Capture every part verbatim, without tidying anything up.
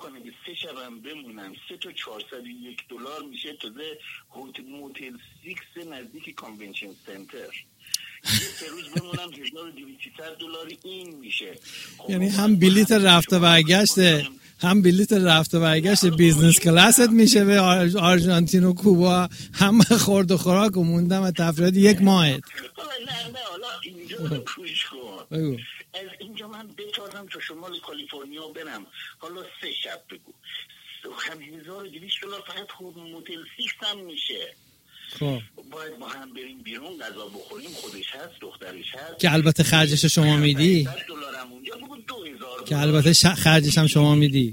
کنه که سه شبم بمونم سه تا چهارصد و یک دلار میشه، تازه هتل موتل سیکس نزدیک کانونشن سنتر یه سه روز بمونم هزار و دویست دلار این میشه. یعنی هم بلیت رفت و برگشته هم بلیت رفت و برگشت بیزنس کلاست میشه به آرژانتین و کوبا، هم خورد و خوراک و موندم و تفریحات یک ماهت. نه نه حالا اینجا رو پوش کن، از اینجا من بتازم تا شمال کالیفرنیا برم، حالا سه شب بگو هم هزار و دویست دلار فقط خود موتل سیکس هم میشه. خب باید با هم بریم بیرون غذا بخوریم، خودش هست دخترش هست که البته خرجش شما میدی، که البته ش... خرجش هم شما میدی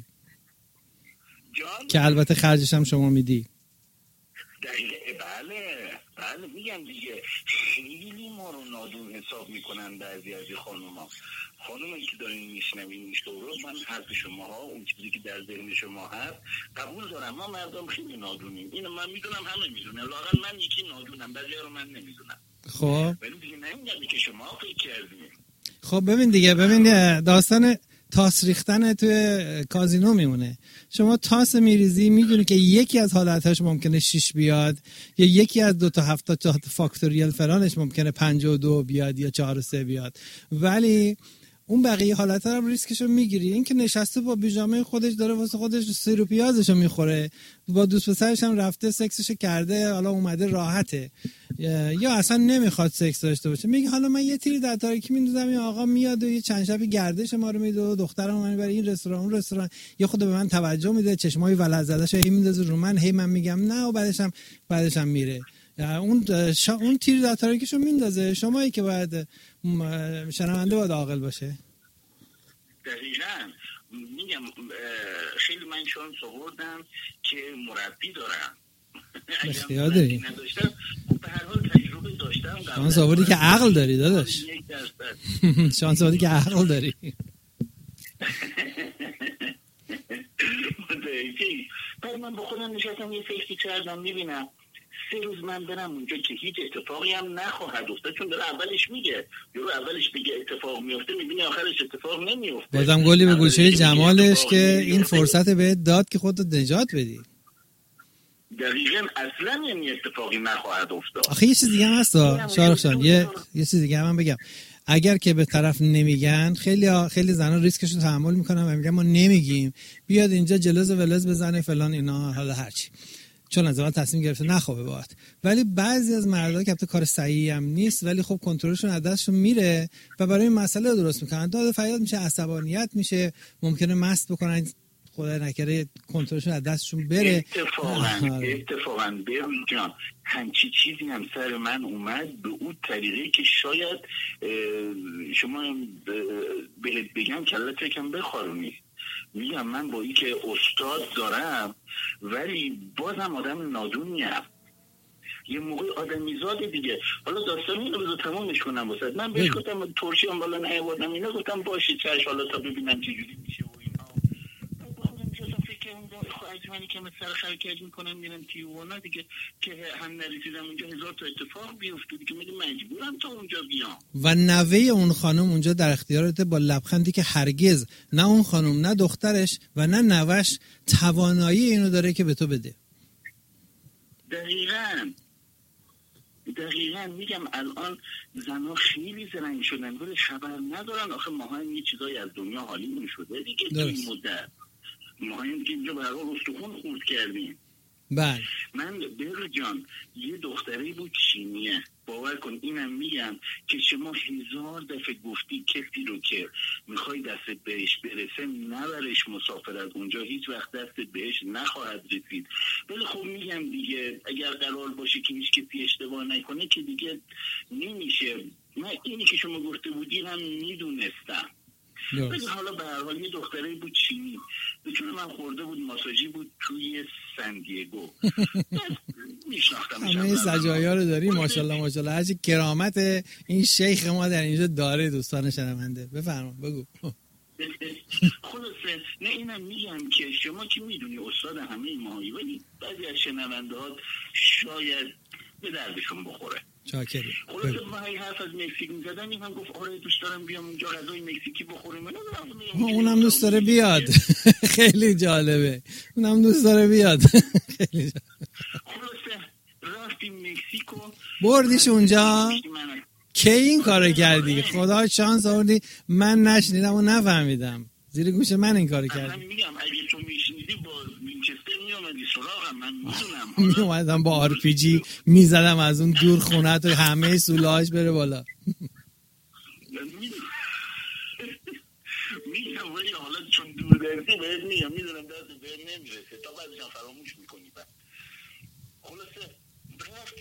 جان؟ که البته خرجش هم شما میدی. دقیقه بله بله میگم دیگه خیلی ما رو نادون حساب میکنن بعضی از خانوما خانومی که دارین میشنوین میشته رو من حرف شما ها اون چیزی که در ذهن شما هست قبول دارم، ما مردم خیلی نادونیم، اینو من میدونم، همه میدونن، لااقل من یکی نادونم، بعضیا رو من نمیدونم. خب ولی دیگه نمیگم که شما فکر کردین. خب ببین دیگه، ببین داستان تاس ریختن توی کازینو میمونه. شما تاس میریزی میدونی که یکی از حالتاش ممکنه شش بیاد یا یکی از دو تا هفت تا فاکتوریال فلانش ممکنه پنجاه و دو بیاد یا چهار و سه بیاد، ولی اون بقیه حالت‌ها رو ریسکشو میگیری. این که نشسته با پیژامه خودش داره واسه خودش سیر و پیازشو میخوره، با دوست پسرش هم رفته سکسشو کرده، حالا اومده راحته، یا اصلا نمیخواد سکس داشته باشه، میگه حالا من یه تیری در تاریکی میندازم، این آقا میاد و یه چند شبی گردش ما رو میده و دخترم من میبره این رستوران اون رستوران، یه خود به من توجه میده، چشمای ولع زده‌شو هی میندازه رو من، هی من میگم نه و بعدش هم بعدش هم میره. اون شا... اون تیر در تاریکیشو میندازه. شمایی که باید شنونده باید عاقل باشه. دقیقاً میگم خیلی من شانس آوردم که مربی دارم. اختیار داری. نداشتم به هر حال تجربه داشتم. شانس آوردی که عقل داری داداش. شانس آوردی که عقل داری. بعد من با خودم نشستم یه فکری کردم، میبینم سه روز من برم اونجا که هیچ اتفاقی هم نخواهد افتاد، چون داره اولش میگه، یورو اولش بگه اتفاق میفته، میبینی آخرش اتفاق نمیفته. بازم گلی به گوشه جمالش که این فرصت بهت داد که خودت نجات بدی. دقیقاً اصلا یعنی اتفاقی نخواهد افتاد. آخه یه چیز دیگه هم هست شارخ جان، یه یه چیز دیگه هم بگم. اگر که به طرف نمیگن، خیلی خیلی زنا ریسکش رو تحمل میکنن و میگن ما نمیگیم، بیاد اینجا جلز و ولز بزنه فلان اینا، حالا هرچی، چون از اول تصمیم گرفته نخوابه باهات. ولی بعضی از مردا که البته کار صحیحی هم نیست، ولی خب کنترلشون از دستشون میره و برای این مسئله درست میکنن، داد فریاد میشه، عصبانیت میشه، ممکنه مست بکنن، خدای نکره کنترلشون از دستشون بره. اتفاقا اتفاقا بروی جان همچی چیزی هم سر من اومد به اون طریقه که شاید شما بهت بگم کلت یکم بخارونی. میگم من با این که استاد دارم ولی بازم آدم نادونیم، یه موقع آدمیزاد دیگه. حالا داستان اینو بذار تمامش کنم واسه من بهش گفتم ترشی هم بالا نیاوردم اینا، گفتم باشه چش حالا تا ببینم چه جوری میشه و اینا. بعد خودم میشستم فکر کردم خواهد منی که مثلا حرکت میکنم میرم تیوانا دیگه که هم نرسیدم اونجا هزار تا اتفاق بیفته دیگه، میگم مجبورم تا اونجا بیام. و نوه اون خانم اونجا در اختیارته با لبخندی که هرگز نه اون خانم نه دخترش و نه نوش توانایی اینو داره که به تو بده. دقیقاً دقیقاً میگم الان زنها خیلی زرنگ شدن ولی خبر ندارن آخه ما هم یه چیزایی از دنیا حالیمون شده دیگه. تو این مدت ما هم دیگه اینجا به هر حال استخون خورد کردیم. بله من بهر جان یه دختری بود چینیه، باور کن اینم میگم که شما هزار دفعه گفتی کسی رو که میخوای دستت بهش برسه نبرش مسافرت، اونجا هیچ وقت دستت بهش نخواهد رسید. ولی خب میگم دیگه اگر قرار باشه که هیچ کسی اشتباه نکنه که دیگه نمیشه. من اینی که شما گفته بودی هم میدونستم. ولی حالا به هر حال یه دختری بود چینی، چون من خورده بود ماساژی بود توی سندیگو. میشناختم همه سجایا رو داری ماشاءالله ماشاءالله، هرچی کرامت این شیخ ما در اینجا داره. دوستان شنونده بفرما بگو. خلاصه نه اینم میگم که شما که میدونی استاد همه ماهی، ولی بعضی از شنونده ها شاید به دردشون بخوره. چاکری. خلاصه ما هی حرف از مکزیک می‌زدن، این هم گفت آره دوست دارم بیام اونجا غذای مکزیکی بخوریم. اونم دوست داره بیاد. خیلی جالبه. اونم دوست داره بیاد. خیلی جالبه. خلاصه رفتیم مکزیکو، بردیش اونجا. کی این کارو کردی؟ خدا شانس آوردی من نشنیدم و نفهمیدم. زیر گوش من این کارو کردی. من میگم اگه تو میشنیدی با وینچستر میومدی سراغم، من میدونم. میومدم با آر پی جی میزدم از اون دور خونه تو همه سولاهاش بره بالا. میگم ولی حالا چون دور درسی بهت میگم، میدونم دست بهت نمیرسه تا بعدش هم فراموش میکنی. بعد خلاصه رفتیم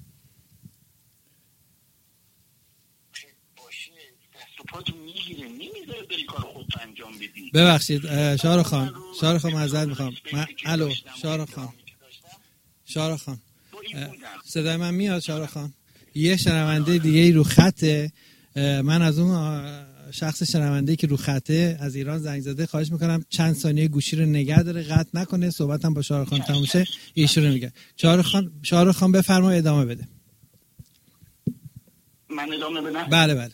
باشه دست و پاتو میگیره نمیذاره بری کار خودت انجام بدی. ببخشید شارخ خان، شارخ خان معذرت میخوام. الو شارخ خان، شارخ خان صدای من میاد؟ شارخ خان یه شنونده دیگه ای رو خطه. من از اون شخص شنونده که رو خطه از ایران زنگ زده خواهش میکنم چند ثانیه گوشی رو نگه داره، قطع نکنه، صحبتم با شارخ خان تموم شه ایشون رو میگه. شارخ خان شارخ خان بفرمایید ادامه بده. من ادامه بدم؟ بله بله.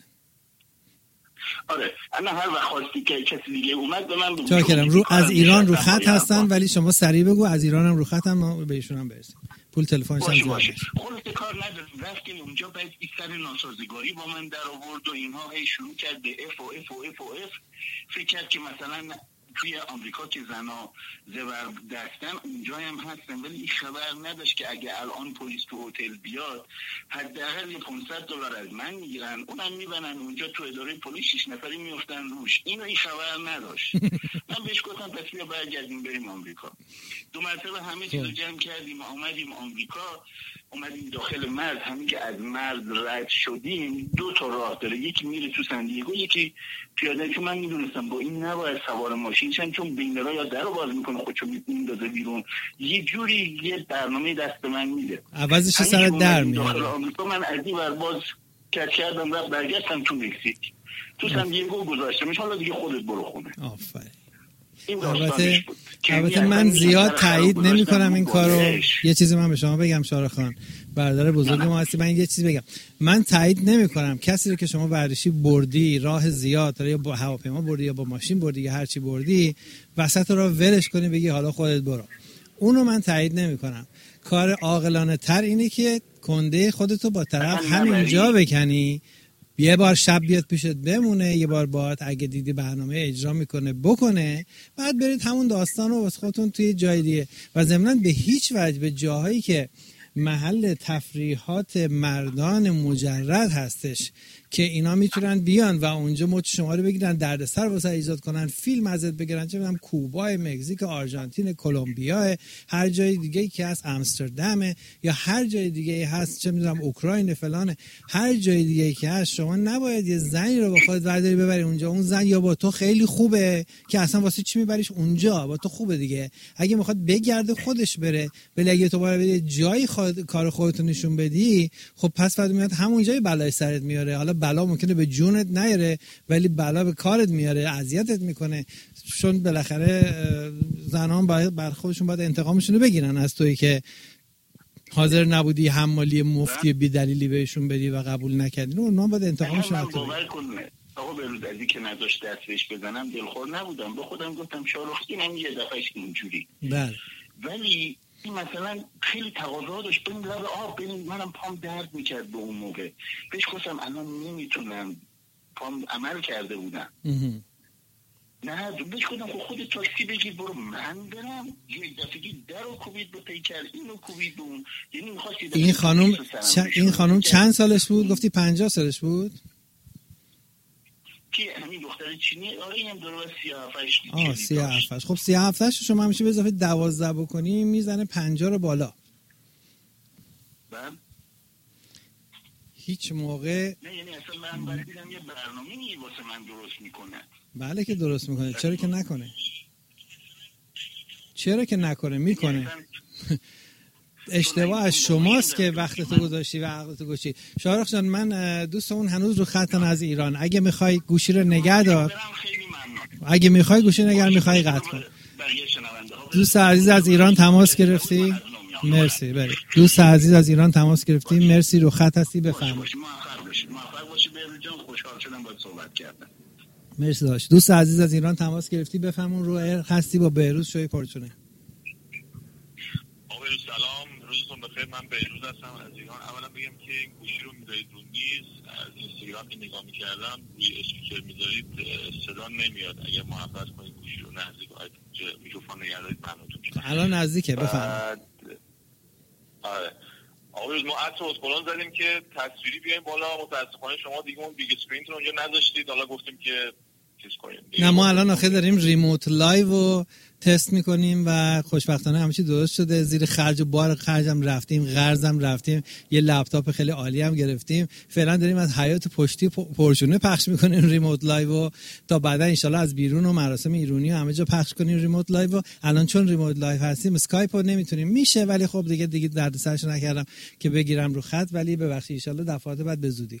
آره انا هر وقت خواستی که کسی دیگه اومد به من بگو. چاکرم. رو از ایران رو خط هستن ولی شما سریع بگو از ایران هم رو خط هم ما به ایشون هم برسیم. پول تلفنش هم باشه. خلاص کار نداریم رفتیم اونجا، بعد این سر ناسازگاری با من در آورد و اینها هی شروع کرد به اف و اف و اف و اف. فکر کرد که مثلا توی آمریکا که زنا زبر دستن اونجا هم هستن، ولی این خبر نداشت که اگه الان پلیس تو هتل بیاد حداقل پانصد دلار از من میگیرن، اونم میبرن اونجا تو اداره پلیس شش نفری میافتن روش. اینو این خبر نداشت. من بهش گفتم پس بیا برگردیم بریم آمریکا. دو مرتبه همه چیزو جمع کردیم آمدیم آمریکا. اومدیم داخل مرز، همین که از مرز رد شدیم دو تا راه داره، یکی میره تو سندیگو یکی پیاده، که من میدونستم با این نباید سوار ماشین شم چون بین را یا در رو باز میکنه خودشو میندازه بیرون، یه جوری یه برنامه دست من میده عوضش سر در میاره. داخل آمریکا من از این ور باز کت کردم رفت برگشتم تو مکزیک، تو سندیگو گذاشتمش، حالا دیگه خودت برو خونه. آفرین. البته البته من زیاد تایید نمی کنم این کارو. یه چیزی من به شما بگم شارخ خان، برادر بزرگ ما هستی، من یه چیزی بگم. من تایید نمی کنم کسی رو که شما ورزشی بردی راه زیاد یا با هواپیما بردی یا با ماشین بردی یا هر چی بردی وسط رو ولش کنی بگی حالا خودت برو، اونو من تایید نمی کنم. کار عاقلانه تر اینه که کنده خودتو با طرف همینجا بکنی، یه بار شب بیاد پیشت بمونه، یه بار باهات اگه دیدی برنامه اجرا میکنه بکنه، بعد برید همون داستان رو واسه خودتون توی جای دیگه. و ضمناً به هیچ وجه به جاهایی که محل تفریحات مردان مجرد هستش که اینا میتونن بیان و اونجا مچ شما رو بگیرن، دردسر واسه ایجاد کنن، فیلم ازت بگیرن، چه میدونم کوبا، مکزیک، آرژانتین، کلمبیا، هر جای دیگه که هست، آمستردام یا هر جای دیگه هست، چه میدونم اوکراین فلان، هر جای دیگه که هست، شما نباید یه زنی رو با خودت برداری ببری اونجا. اون زن یا با تو خیلی خوبه که اصلا واسه چی میبریش اونجا، با تو خوبه دیگه، اگه میخواد بگرده خودش بره، ولی اگه تو باید بری جای خود... کار خودت نشون بدی، خب پس فردا میاد همون جای بلای سرت میاره. حالا بلا ممکنه به جونت نیاره ولی بلا به کارت میاره، اذیتت میکنه، چون بالاخره زنان باید بر خودشون باید انتقامشون رو بگیرن از تویی که حاضر نبودی حمالی مفتی بی دلیلی بهشون بدی و قبول نکردی. اونها باید انتقامشون رو بگیرن. آقا بروز ازی که نداشت دستش بزنم دلخور نبودم، به خودم گفتم شارختی من یه دفعهش اینجوری. بله. ولی این مثلا خیلی تقاضا داشت بریم لب آب بریم، منم پام درد میکرد به اون موقع، بهش گفتم الان نمیتونم، پام عمل کرده بودم. نه بهش گفتم خب خود تاکسی بگیر برو، من برم. یک دفعگی در رو کوبید به پیکر، اینو کوبید به اون، یعنی میخواست این خانم چ... این خانم چند سالش بود؟ گفتی پنجاه سالش بود؟ که همین دختر چینی، آره این هم داره سیاه هفتش. آه سیاه هفتش. خب سیاه هفتش شما همیشه به اضافه دوازده بکنی میزنه پنجاه رو بالا. بله. هیچ موقع نه یعنی اصلا من باید دیدم یه برنامه‌ای واسه من درست میکنه. بله که درست میکنه، چرا که نکنه؟ چرا که نکنه؟ میکنه. اشتباه از شماست که وقتتو گذاشتی و عقلتو گذاشتی. شارخ جان من دوستمون هنوز رو خطن از ایران، اگه میخوای گوشی رو نگه دار، اگه میخوای گوشی نگه، میخوای قطع کن. دوست عزیز از ایران تماس گرفتی؟ مرسی. بله دوست عزیز از ایران تماس گرفتیم. مرسی. رو خط هستی بفرمایید. موفق باشید. موفق باشید بهروز جان. خوشحال شدم باهات صحبت کردم. مرسی داشت. دوست عزیز از ایران تماس گرفتی بفرمون. رو ایر هستی با بهروز شوی پرچونه. آقا سلام، روزتون بخیر. من بهروز هستم از ایران. اولا بگم که این گوشی رو میذارید رو میز، از اینستاگرام که نگاه میکردم روی اسپیکر میذارید صدا نمیاد. اگر محبت کنید گوشی رو نزدیک میکروفون نگه دارید ممنونتون میشم. الان نزدیکه بفرمایید. آره آقا ما عطر اسپولان زدیم که تصویری بیایم بالا. متاسفانه شما دیگه اون بیگ اسکرین رو اونجا نذاشتید. حالا گفتیم که چیز کنیم. نه ما الان آخه داریم ریموت لایو رو تست میکنیم و خوشبختانه همه چی درست شده. زیر خرج و بار خرجم رفتیم، قرضم رفتیم، یه لپتاپ خیلی عالی هم گرفتیم. فعلا داریم از حیات پشتی پرچونه پخش میکنیم ریموت لایو تا بعدا ان شاءالله از بیرون و مراسم ایرانی همه جا پخش کنیم ریموت لایو. الان چون ریموت لایو هستیم اسکایپ رو نمیتونیم، میشه ولی خب دیگه دیگه دردسرش نکردم که بگیرم رو خط، ولی ببخشید ان شاءالله دفعات بعد به زودی.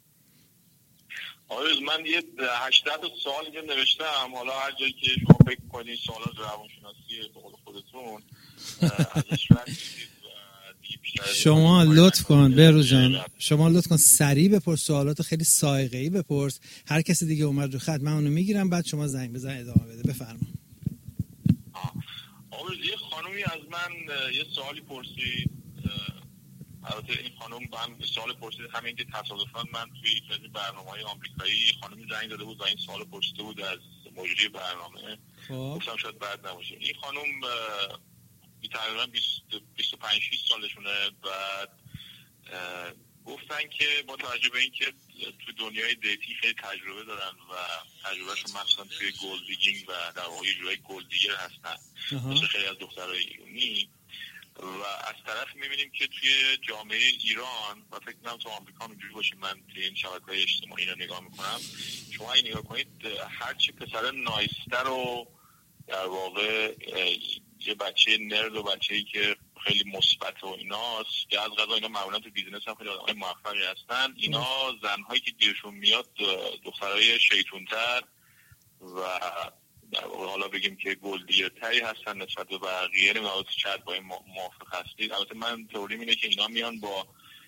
آره من یه هشتصد سوال اینجا نوشتم، حالا هر جایی که شما فکر کنید سوالات روانشناسی به قول خودتون ازش رد شید. شما لطف کن بهروز جان، شما لطف کن سریع بپرس، سوالات خیلی صاعقه‌ای بپرس. هر کسی دیگه اومد رو خط من اونو میگیرم، بعد شما زنگ بزن ادامه بده. بفرمایید. آقا یه خانومی از من یه سوالی پرسید. البته این خانم هم سوال پرسید، همین که تصادفاً من توی یک برنامه‌های آمریکایی خانمی زنگ داده بود و این سوال پرسیده بود از مجری برنامه. گفتم شاید بد نباشه. این خانم تقریباً بیست و پنج شش سالشونه. بعد گفتن که با توجه به اینکه تو دنیای دیتی خیلی تجربه دارن و تجربهشون مخصوصا توی گولد دیگینگ و در واقع یه جورای گولد دیگر هستن مثل خیلی از دخترای ایرانی، و از طرف میبینیم که توی جامعه ایران و فکر کنم تو آمریکا اینجوری باشه، من توی این شبکه‌های اجتماعی رو نگاه میکنم، شما اگه نگاه کنید هرچی پسر نایستر رو در واقع یه بچه نرد و بچه‌ای که خیلی مثبت و ایناست که از قضا اینا معمولا تو بیزینس هم خیلی آدمای موفقی هستن، اینا زن‌هایی که گیرشون میاد دخترای شیطون‌تر و در واقع حالا بگیم که گلدیرتری هستن نسبت به بقیه. نمیدونم چقدر با این موافق هستید. البته من تئوریم اینه که اینا میان با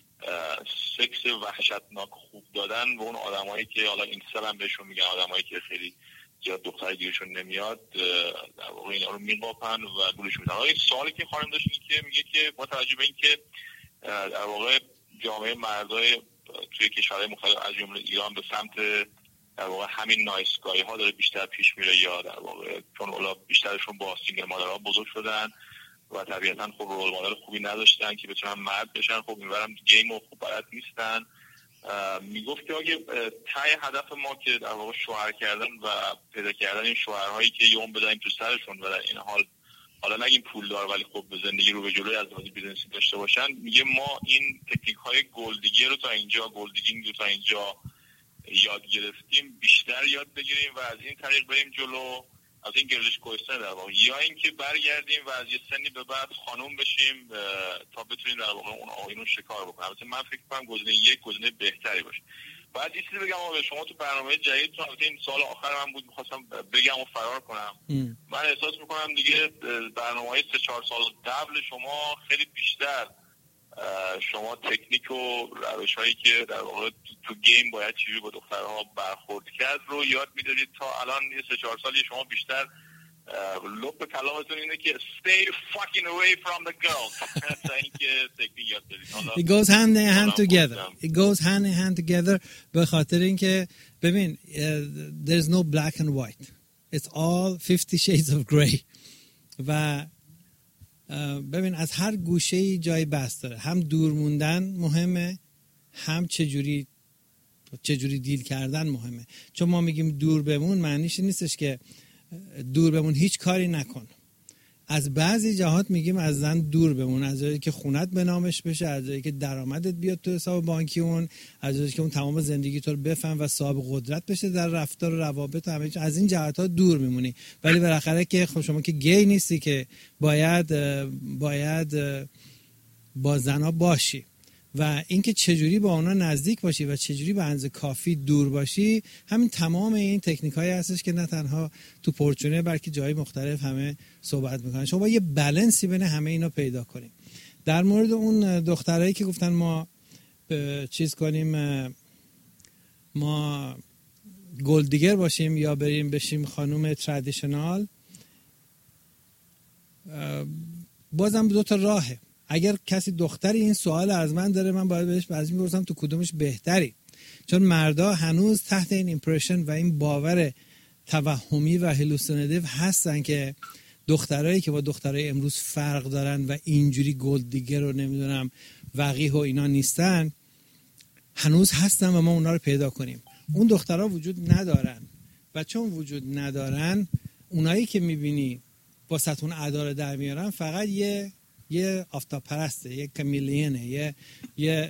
سکس وحشتناک خوب دادن و اون آدمایی که حالا اینسل هم بهشون میگن، آدمایی که خیلی زیاد دختر گیرشون نمیاد، در واقع اینا رو میقاپن و گولش میدن. این سوالی که خانم داشت اینه که میگه که با توجه به اینکه در واقع جامعه مردای توی کشورهای مختلف از جمله ایران به سمت در واقع همین نایسگاهی ها داره بیشتر پیش میره، یا در واقع چون اولا بیشترشون با سینگل مادرها بزرگ شدن و طبیعتا خب رول مدل خوبی نداشتن که بتونن مرد بشن، خب اینورم گیم و خوب بلد نیستن. میگفت که اگه تای هدف ما که در واقع شوهر کردن و پیدا کردن این شوهرهایی که یوم بدن تو سرشون و در این حال حالا نگیم پولدار ولی خب به زندگی رو به جلوی از بازی بیزنسی داشته باشن، میگه ما این تکنیک های گلدیگی رو تا اینجا گلدیگینگ رو تا اینجا یاد گرفتیم، بیشتر یاد بگیریم و از این طریق بریم جلو، از این گردش کوهستان در واقع، یا اینکه برگردیم و از یه سنی به بعد خانوم بشیم تا بتونیم در واقع اون آقایون رو شکار بکنیم. البته من فکر کنم گزینه یک گزینه بهتری باشه. بعد یه چیزی بگم آقا، شما تو برنامه جدیدتون، البته این سوال آخر من بود می‌خواستم بگم و فرار کنم. ام. من احساس می‌کنم دیگه برنامه‌های سه چهار سال قبل شما خیلی بیشتر شما تکنیک و روش‌هایی که در واقع تو گیم باید چجوری با دخترها برخورد کرد رو یاد می‌دادید. تا الان یه سه چهار سالی شما بیشتر لب کلامتون اینه که stay fucking away from the girls. اینکه تکنیک یاد بدید. It goes hand in hand together. It goes hand in hand together. به خاطر اینکه ببین there's no black and white. It's all fifty shades of gray. و ببین از هر گوشه‌ای جای بس داره. هم دور موندن مهمه، هم چجوری چجوری دیل کردن مهمه. چون ما میگیم دور بمون معنیش نیستش که دور بمون هیچ کاری نکن. از بعضی جهات میگیم از زن دور بمون، از جایی که خونت به نامش بشه، از جایی که درآمدت بیاد تو حساب بانکی اون، از جایی که اون تمام زندگی تو رو بفهم و صاحب قدرت بشه در رفتار و روابط، همه از این جهات ها دور میمونی. ولی بالاخره که خب شما که گی نیستی که باید باید با زنها باشی و اینکه چجوری با اونا نزدیک باشی و چجوری به اندازه کافی دور باشی، همین تمام این تکنیکایی هستش که نه تنها تو پرچونه بلکه جای مختلف همه صحبت میکنن. شما با یه بالانسی بین همه اینا پیدا کنیم. در مورد اون دخترایی که گفتن ما چیز کنیم، ما گلد دیگر باشیم یا بریم بشیم خانوم ترادیشنال، بازم دو تا راهه. اگر کسی دختری این سوال از من داره، من باید بهش بعضی میپرسم تو کدومش بهتری، چون مردا هنوز تحت این ایمپرشن و این باور توهمی و هلوسیناتیو هستن که دخترایی که با دخترای امروز فرق دارن و اینجوری گلد دیگر رو نمیدونم وقیح و اینا نیستن، هنوز هستن و ما اونا رو پیدا کنیم. اون دخترها وجود ندارن و چون وجود ندارن، اونایی که میبینی واسهتون ادا رو در میارن فقط یه یه آفتاب پرسته، یه کامیلینه، یه یه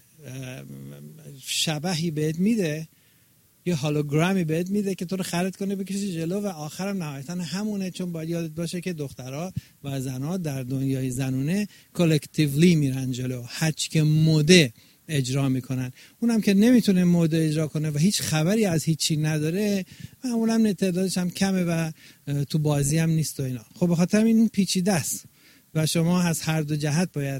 شبحی بهت میده، یه هولوگرامی بهت میده که تو رو خرید کنه بکشی جلو و آخرم نهایتا همونه. چون باید یادت باشه که دخترها و زنها در دنیای زنونه کلکتیولی میرن جلو، هرچی که مده اجرا میکنن. اونم که نمیتونه مده اجرا کنه و هیچ خبری از هیچی نداره، معمولا تعدادش هم کمه و تو بازی هم نیست و اینا. خب به خاطر این پیچیده است و شما از هر دو جهت باید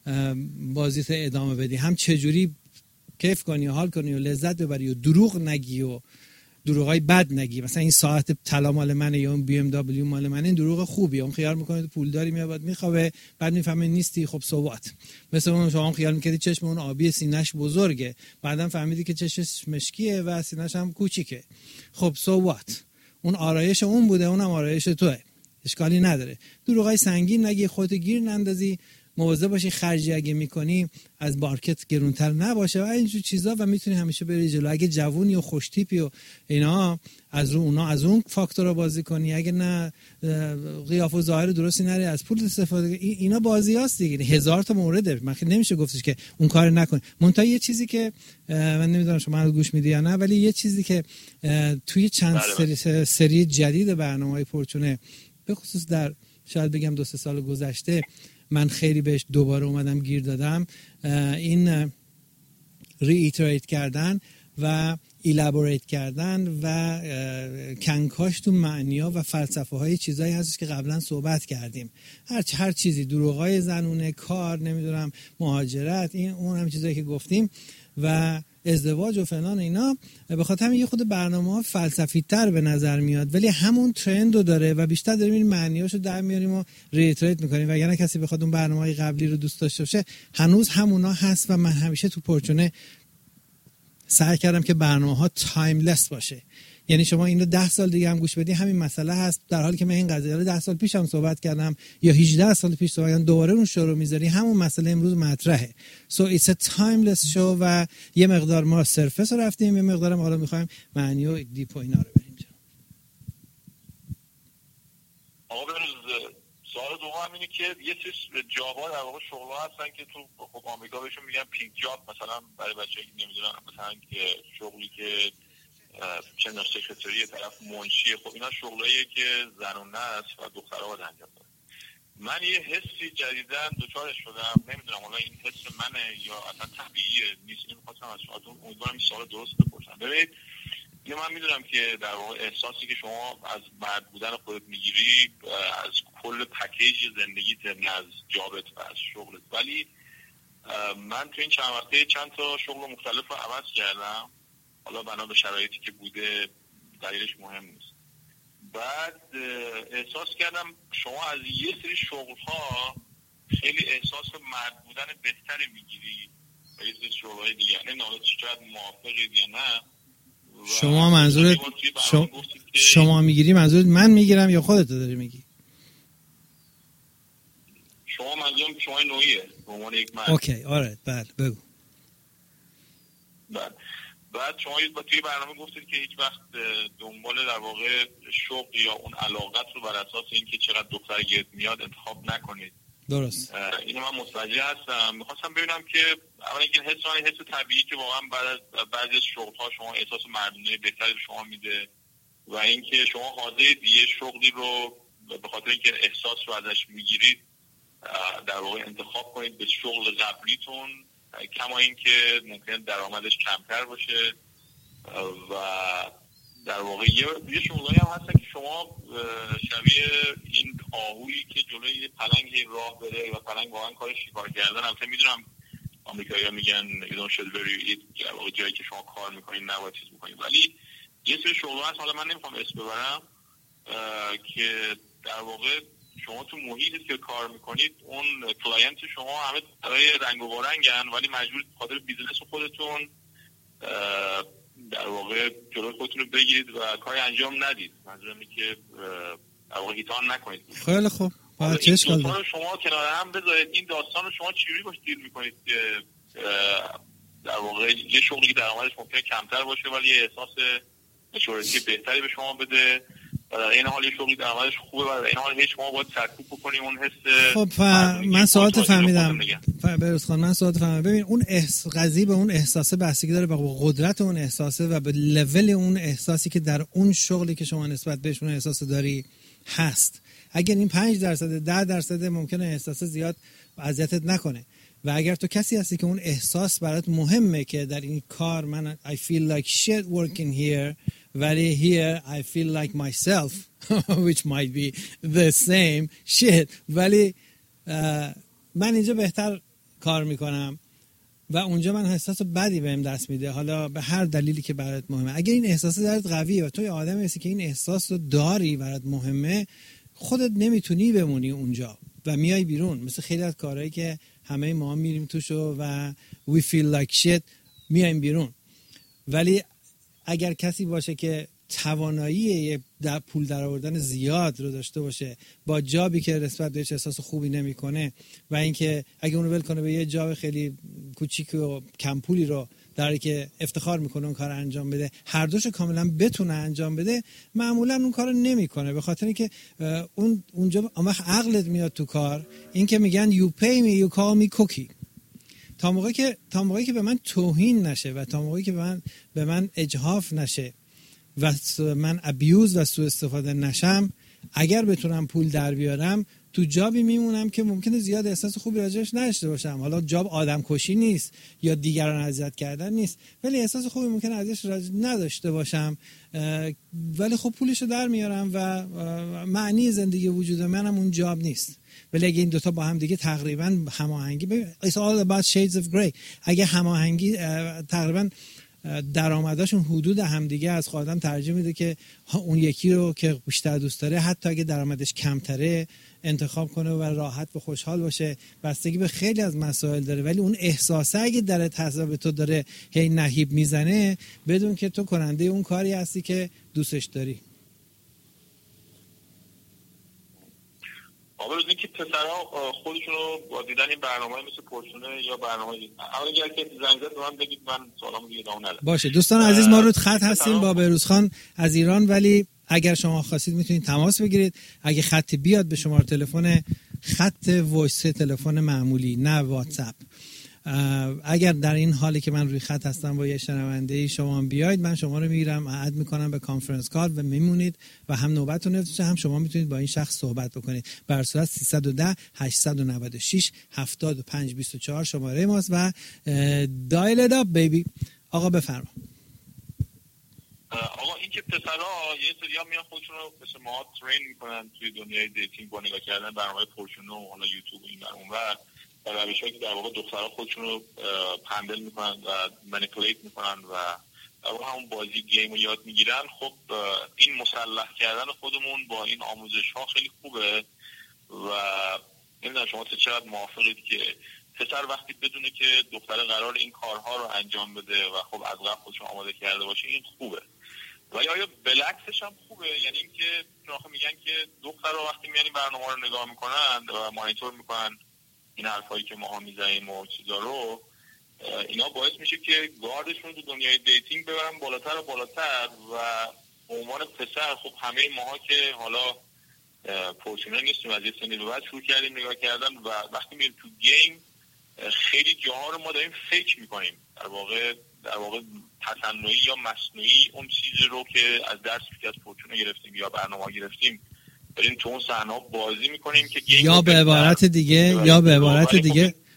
بازیت ادامه بدی، هم چجوری کیف کنی و حال کنی و لذت ببری و دروغ نگی و دروغای بد نگی. مثلا این ساعت طلا مال منه یا اون بی ام دبلیو مال منه، این دروغ خوبیه. اون خیال میکنه تو پولداری میاد میخوابه، بعد میفهمه نیستی. خب سوات مثلا اون شما خیال میکردی چشم اون آبی سینه‌اش بزرگه، بعدم فهمیدی که چشمش مشکیه و سینه‌ش هم کوچیکه. خب سوات اون آرایش اون بوده، اونم آرایش توئه، اشکالی نداره. دروغای سنگین نگی، خودت گیر نندازی، مواظب باشی خرجی اگه میکنی از مارکت گرونتر نباشه و اینجور چیزا و میتونی همیشه بری جلو. اگه جوونی و خوش تیپی و اینا، از رو اونا از اون فاکتورا بازی کنی. اگه نه قیافه و ظاهر درستی نری، از پول استفاده کنی، اینا بازیاست دیگه. هزار تا مورده، من که نمیشه گفتش که اون کار نکنی. منتها یه چیزی که من نمیدونم شما رو گوش میدی یا نه، ولی یه چیزی که توی چند سری, سری جدید برنامه‌های پرچونه، به خصوص در شاید بگم دو سه سال گذشته، من خیلی بهش دوباره اومدم گیر دادم، این ری‌ایتریت کردن و ایلابوریت کردن و کنکاش تو معنی‌ها و فلسفه های چیزایی هستش که قبلا صحبت کردیم. هر هر چیزی، دروغای زنونه، کار، نمیدونم مهاجرت، این اون هم چیزایی که گفتیم و ازدواج و فلان اینا، به خاطر یه خود برنامه‌ها فلسفی تر به نظر میاد، ولی همون ترند رو داره و بیشتر داریم این معنیاشو در میاریم و ریتریت میکنیم. وگرنه کسی بخواد اون برنامه‌های قبلی رو دوست داشته باشه، هنوز همونا هست و من همیشه تو پرچونه سعی کردم که برنامه‌ها تایملس باشه. یعنی شما اینو ده سال دیگه هم گوش بدی همین مسئله هست، در حالی که من این قضیه رو ده سال پیش هم صحبت کردم یا هجده سال پیش صحبت کردم، دوباره اون شو رو میذاری، همون مسئله امروز مطرحه. So it's a timeless show و یه مقدار ما سرفس رو رفتیم، یه مقدار هم حالا میخوایم معنی و دیپ و اینا رو بریم جلو. آقا بروز سوال دوم اینه که یه چیز جابا در واقع شغل‌ها هستن که تو خب آمریکا بهشون میگن پینک جاب، مثلا برای بچه‌ای که نمیدونن، مثلا که شغلی که چه نوع سکرتری، طرف منشی، خب اینا شغلاییه که زنونه است و دخترها باید انجام بدن. من یه حسی جدیدن دوچارش شدم، نمیدونم حالا این حس منه یا اصلا طبیعیه نیست، اینو می‌خواستم از شما امیدوارم این سوال درست بپرسم. ببینید یه من میدونم که در واقع احساسی که شما از مرد بودن خودت میگیری از کل پکیج زندگیت، یعنی از جابت و از شغلت، ولی من تو این چند وقته چند تا شغل مختلف رو عوض کردم، حالا بنا به شرایطی که بوده دلیلش مهم نیست. بعد احساس کردم شما از یه سری شغل‌ها خیلی احساس مرد بودن بهتری میگیری و یه سری شغل‌های دیگه نه، حالا شاید موافقید یا نه. شما منظورت شما, شما میگیری، منظورت من میگیرم یا خودت داری میگی؟ شما منظورم شما نوعیه به عنوان یک مرد. اوکی آره بله بگو. بله. بعد شما توی برنامه گفتید که هیچ وقت دنبال در واقع شوق یا اون علاقت رو بر اساس اینکه چقدر دختر گرد میاد انتخاب نکنید. درست. اینو من متوجه هستم. میخواستم ببینم که اولا اینکه حس من حس طبیعی که واقعا بعد از بعضی از شغل‌ها شما احساس مردونه بهتری به شما میده و اینکه شما حاضرید یه شغلی رو به خاطر اینکه احساس رو ازش میگیرید در واقع انتخاب کنید به شغل قبلیتون، کما اینکه ممکن درآمدش کمتر باشه و در واقع یه یه شغلایی هم هستن که شما شبیه این آهویی که جلوی پلنگ راه بره و پلنگ واقعا کار شکار کردن. البته میدونم آمریکایی‌ها میگن you don't should very eat، جایی که شما کار میکنید نباید چیز بکنید، ولی یه سری شغل هست، حالا من نمیخوام اسم ببرم، که در واقع شما تو محیطی که کار میکنید اون کلاینت شما همه برای رنگ و رنگن، ولی مجبورید خاطر بیزنس خودتون در واقع جلوی خودتون رو بگیرید و کاری انجام ندید. منظورم اینه که در واقع هیتان نکنید. خیلی خوب. این داستان رو شما کنار هم بذارید. این داستان رو شما چجوری باش دیل میکنید که در واقع یه شغلی که درآمدش ممکنه کمتر باشه ولی احساس مشورتی بهتری به شما بده و در این حال یه شغلی درآمدش خوبه و در این حال هیچ شما باید سرکوب بکنید اون حس. خب ف... من سوالت فهمیدم. بروز خان من سوالت فهمیدم. ببین اون احس... قضیه به اون احساسه بستگی داره، به قدرت اون احساسه و به لول اون احساسی که در اون شغلی که شما نسبت بهش اون احساس داری هست. اگر این پنج درصد ده درصد ممکنه احساس زیاد اذیتت نکنه و اگر تو کسی هستی که اون احساس برات مهمه که در این کار من I feel like shit working here ولی here I feel like myself which might be the same shit ولی من اینجا بهتر کار میکنم و اونجا من احساس بدی بهم دست میده، حالا به هر دلیلی که برات مهمه. اگر این احساس درت قویه و تو یه آدمی هستی که این احساس رو داری برات مهمه، خودت نمیتونی بمونی اونجا و میای بیرون. مثل خیلی از کارهایی که همه ما میریم توشو و we feel like shit میایم بیرون. ولی اگر کسی باشه که توانایی در پول درآوردن زیاد رو داشته باشه با جابی که نسبت بهش احساس خوبی نمیکنه و اینکه اگه اونو ول کنه به یه جاب خیلی کوچیک و کم پولی رو در حالی که افتخار میکنه اون کار انجام بده، هر دوشو کاملا بتونه انجام بده، معمولا اون کارو نمیکنه به خاطر اینکه اون اونجا اون وقت عقلت میاد تو کار. این که میگن you pay me you call me cookie. تا موقعی که تا موقعی که به من توهین نشه و تا موقعی که به من به من اجحاف نشه و من ابیوز و سوء استفاده نشم، اگر بتونم پول در بیارم تو جابی میمونم که ممکنه زیاد احساس خوبی راجعش نداشته باشم. حالا جاب آدم کشی نیست یا دیگران اذیت کردن نیست، ولی احساس خوبی ممکنه ازش نداشته باشم، ولی خب پولشو در میارم و معنی زندگی وجود منم اون جاب نیست. ولی اگه این دوتا با هم دیگه تقریبا هماهنگی، it's all about shades of gray، اگه هماهنگی تقریبا درآمداشون حدود همدیگه از خودم ترجیح میده که اون یکی رو که بیشتر دوست داره حتی اگه درآمدش کمتره انتخاب کنه و راحت و خوشحال باشه. بستگی به خیلی از مسائل داره، ولی اون احساسه اگه در تصاویر تو داره هی نهیب میزنه، بدون که تو کننده اون کاری هستی که دوستش داری. آقا روزی که پسرها خودشون رو با دیدن این برنامه‌های مثل پورشونه یا برنامه‌های اول اگر که زنگ زد من بگید من سوالامو دیگه ادامه ندم. باشه دوستان عزیز، ما رو خط هستیم با بهروز خان از ایران، ولی اگر شما خواستید میتونید تماس بگیرید. اگه خط بیاد به شماره تلفن خط وایس تلفن معمولی نه واتساپ. اگر در این حالی که من روی خط هستم با یه شنونده شما بیاید، من شما رو میگیرم اد میکنم به کانفرنس کال و میمونید و هم نوبتتون نمیشه، هم شما میتونید با این شخص صحبت بکنید. بر صورت سیصد و ده هشتصد و نود و شش هفتاد و پنج بیست و چهار شماره ماست و دایل ات اپ بیبی. آقا بفرما. آقا این که پسرها یه سریا میان خودشون رو مثل ما ترین میکنن توی دنیای دیتینگ با نگاه کردن برنامه پورشونه و حالا یوتیوب و این برنامه و در روش‌هایی که در واقع دخترها خودشون رو پندل میکنن و منیپولیت میکنن و در واقع همون بازی گیم رو یاد میگیرن. خب این مسلح کردن خودمون با این آموزش ها خیلی خوبه و نمیدونم شما چقدر موافقید که پسر وقتی بدونه که دختر قرار این کارها رو انجام بده و خب از قبل خودش آماده کرده باشه این خوبه، ولی آیا بلکسش هم خوبه؟ یعنی اینکه آخه میگن که دخترها وقتی میان این برنامه رو نگاه میکنن و مانیتور میکنن این حرفایی که ماها میزنیم و چیزا رو، اینا باعث میشه که گاردشون تو دنیای دیتینگ ببرن بالاتر و بالاتر و به عنوان پسر خب همه ماها که حالا پورشونه نیستیم از یه سنی به بعد شروع کردیم نگاه کردن و وقتی میریم تو گیم خیلی جاها رو ما داریم فکر میکنیم، در واقع در واقع تصنعی یا مصنوعی اون چیزی رو که از درسی که از پورشونه گرفتیم یا برنامه گرفتیم داریم تو اون صحنه بازی میکنیم که گیم یا به عبارت دیگه یا به عبارت دیگه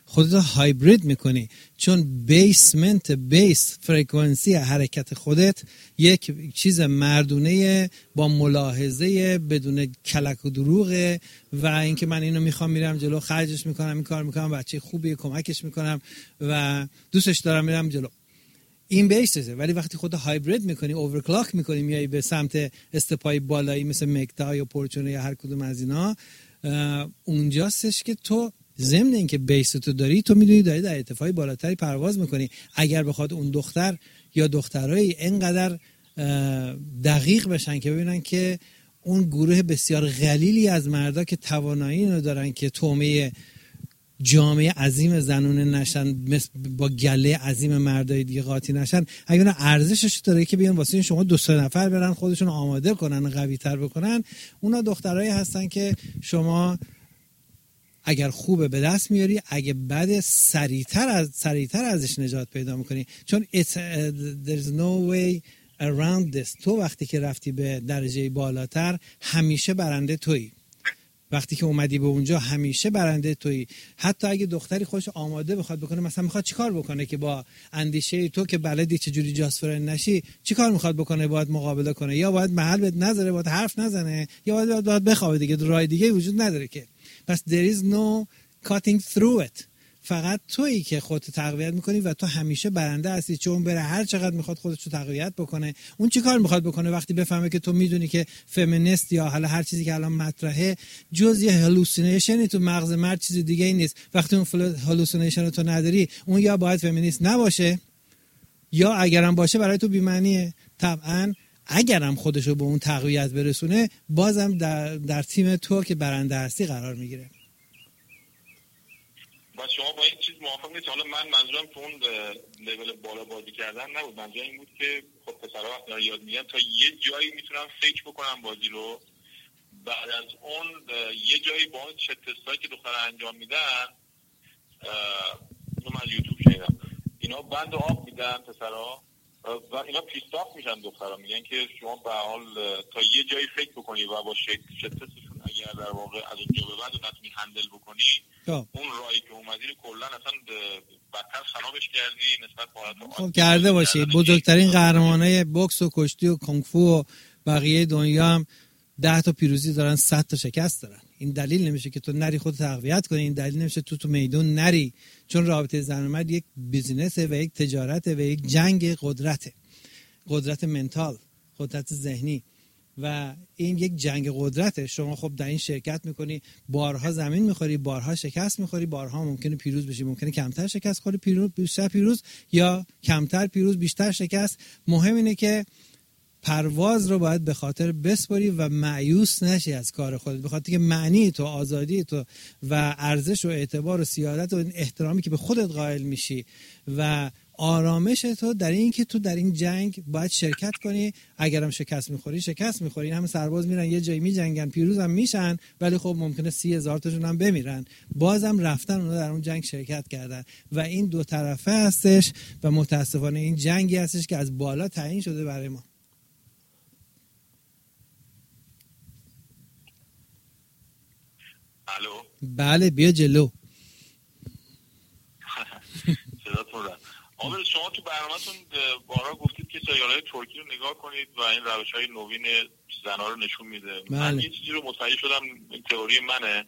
خودت هایبرید میکنی، چون بیسمنت بیس فرکانسی حرکت خودت یک چیز مردونه با ملاحظه بدون کلک و دروغه و اینکه من اینو میخوام میرم جلو، خرجش میکنم، این کار میکنم، بچه خوبیه، کمکش میکنم و دوستش دارم، میرم جلو. این بیسته. ولی وقتی خود هایبرید میکنی، اوورکلاک میکنی، میای به سمت استپای بالایی مثل مکتا یا پورچونه یا هر کدوم از اینا، اونجاستش که تو ضمن اینکه بیس تو داری، تو میدونی داری در ارتفاعی بالاتری پرواز میکنی. اگر بخواد اون دختر یا دخترایی اینقدر دقیق بشن که ببینن که اون گروه بسیار قلیلی از مردا که توانایی اینو دارن که تومه جامعه عظیم زنونه نشن، مثل با گله عظیم مردای دیگه قاطی نشن، اگه اون ارزشش داره که بیان واسه شما دو سه نفر برن خودشون آماده کنن، قوی تر بکنن، اونا دخترایی هستن که شما اگر خوبه به دست میاری، اگه بده سریعتر از سریعتر ازش نجات پیدا میکنی. چون there's no way around this. تو وقتی که رفتی به درجه بالاتر همیشه برنده تویی. وقتی که اومدی به اونجا همیشه برنده تویی. حتی اگه دختری خودش آماده بخواد بکنه، مثلا میخواد چیکار بکنه که با اندیشه تو که بلدی چجوری جاسفرن نشی، چیکار میخواد بکنه؟ باید مقابله کنه، یا باید محل بهت نذاره، باید حرف نزنه، یا باید باید بخوابه دیگه. راه دیگه وجود نداره که. پس there is no cutting through it. فقط تویی که خودت تقویت میکنی و تو همیشه برنده هستی. چون بره هر چقدر میخواد خودش رو تقویت بکنه، اون چی کار میخواد بکنه وقتی بفهمه که تو میدونی که فمینیست یا حالا هر چیزی که الان مطرحه جز یه هلوسینیشنی تو مغز مرد، چیز دیگه ای نیست. وقتی اون هلوسینیشن رو تو نداری، اون یا باید فمینیست نباشه یا اگرم باشه برای تو بی‌معنیه. طبعا اگرم خودشو به اون تقویت برسونه، بازم در, در تیم تو که برنده هستی قرار میگیره. و شما با این چیز موافق نیست؟ حالا من منظورم تو اون لیول بالا بازی کردن نبود، منظورم این بود که خب پسرها وقتی یاد میگن تا یه جایی میتونم فکر بکنم بازی رو، بعد از اون یه جایی با اون چه تستایی که دخترها انجام میدن، اینو من از یوتیوب شنیدم، اینا بند آب میدن پسرها و اینا پیستاف میشن. دخترها میگن که شما به حال تا یه جایی فکر بکنی و با چه تستشون اگر در واقع از اونجا به بعد نتونی هندل بکنی، اون راهی که اومدی رو کلا اصلا بدتر خرابش کردی نسبت به حالت. خب کرده باشی. بزرگترین قهرمانای بوکس و کشتی و کنگ فو و بقیه دنیا هم ده تا پیروزی دارن، صد تا شکست دارن. این دلیل نمیشه که تو نری خود تقویت کنی، این دلیل نمیشه تو تو میدون نری. چون رابطه زن و مرد یک بیزینسه و یک تجارته و یک جنگ قدرته، قدرت منتال، قدرت ذهنی و این یک جنگ قدرته. شما خب در این شرکت میکنی، بارها زمین میخوری، بارها شکست میخوری، بارها ممکنه پیروز بشی، ممکنه کمتر شکست خوری، پیروز بیشتر پیروز یا کمتر پیروز بیشتر شکست. مهم اینه که پرواز رو باید به خاطر بسپاری و مایوس نشی از کار خودت، به خاطر که معنی تو، آزادی تو و ارزش و اعتبار و سیادت و این احترامی که به خودت قائل میشی و آرامش تو در این که تو در این جنگ باید شرکت کنی. اگرم شکست میخوری شکست میخوری، همه سرباز میرن یه جایی میجنگن، پیروزم میشن، ولی خب ممکنه سی هزار تاشون هم بمیرن، بازم رفتن اونا در اون جنگ شرکت کردن و این دو طرفه هستش و متاسفانه این جنگی هستش که از بالا تعیین شده برای ما. الو. بله بیا جلو. صداتون رفت. آمد شما تو برنامه‌تون بارها گفتید که سریال‌های ترکی رو نگاه کنید و این روش‌های نوین زن‌ها رو نشون میده. بله. من یه چیزی رو متوجه شدم، این تئوری منه،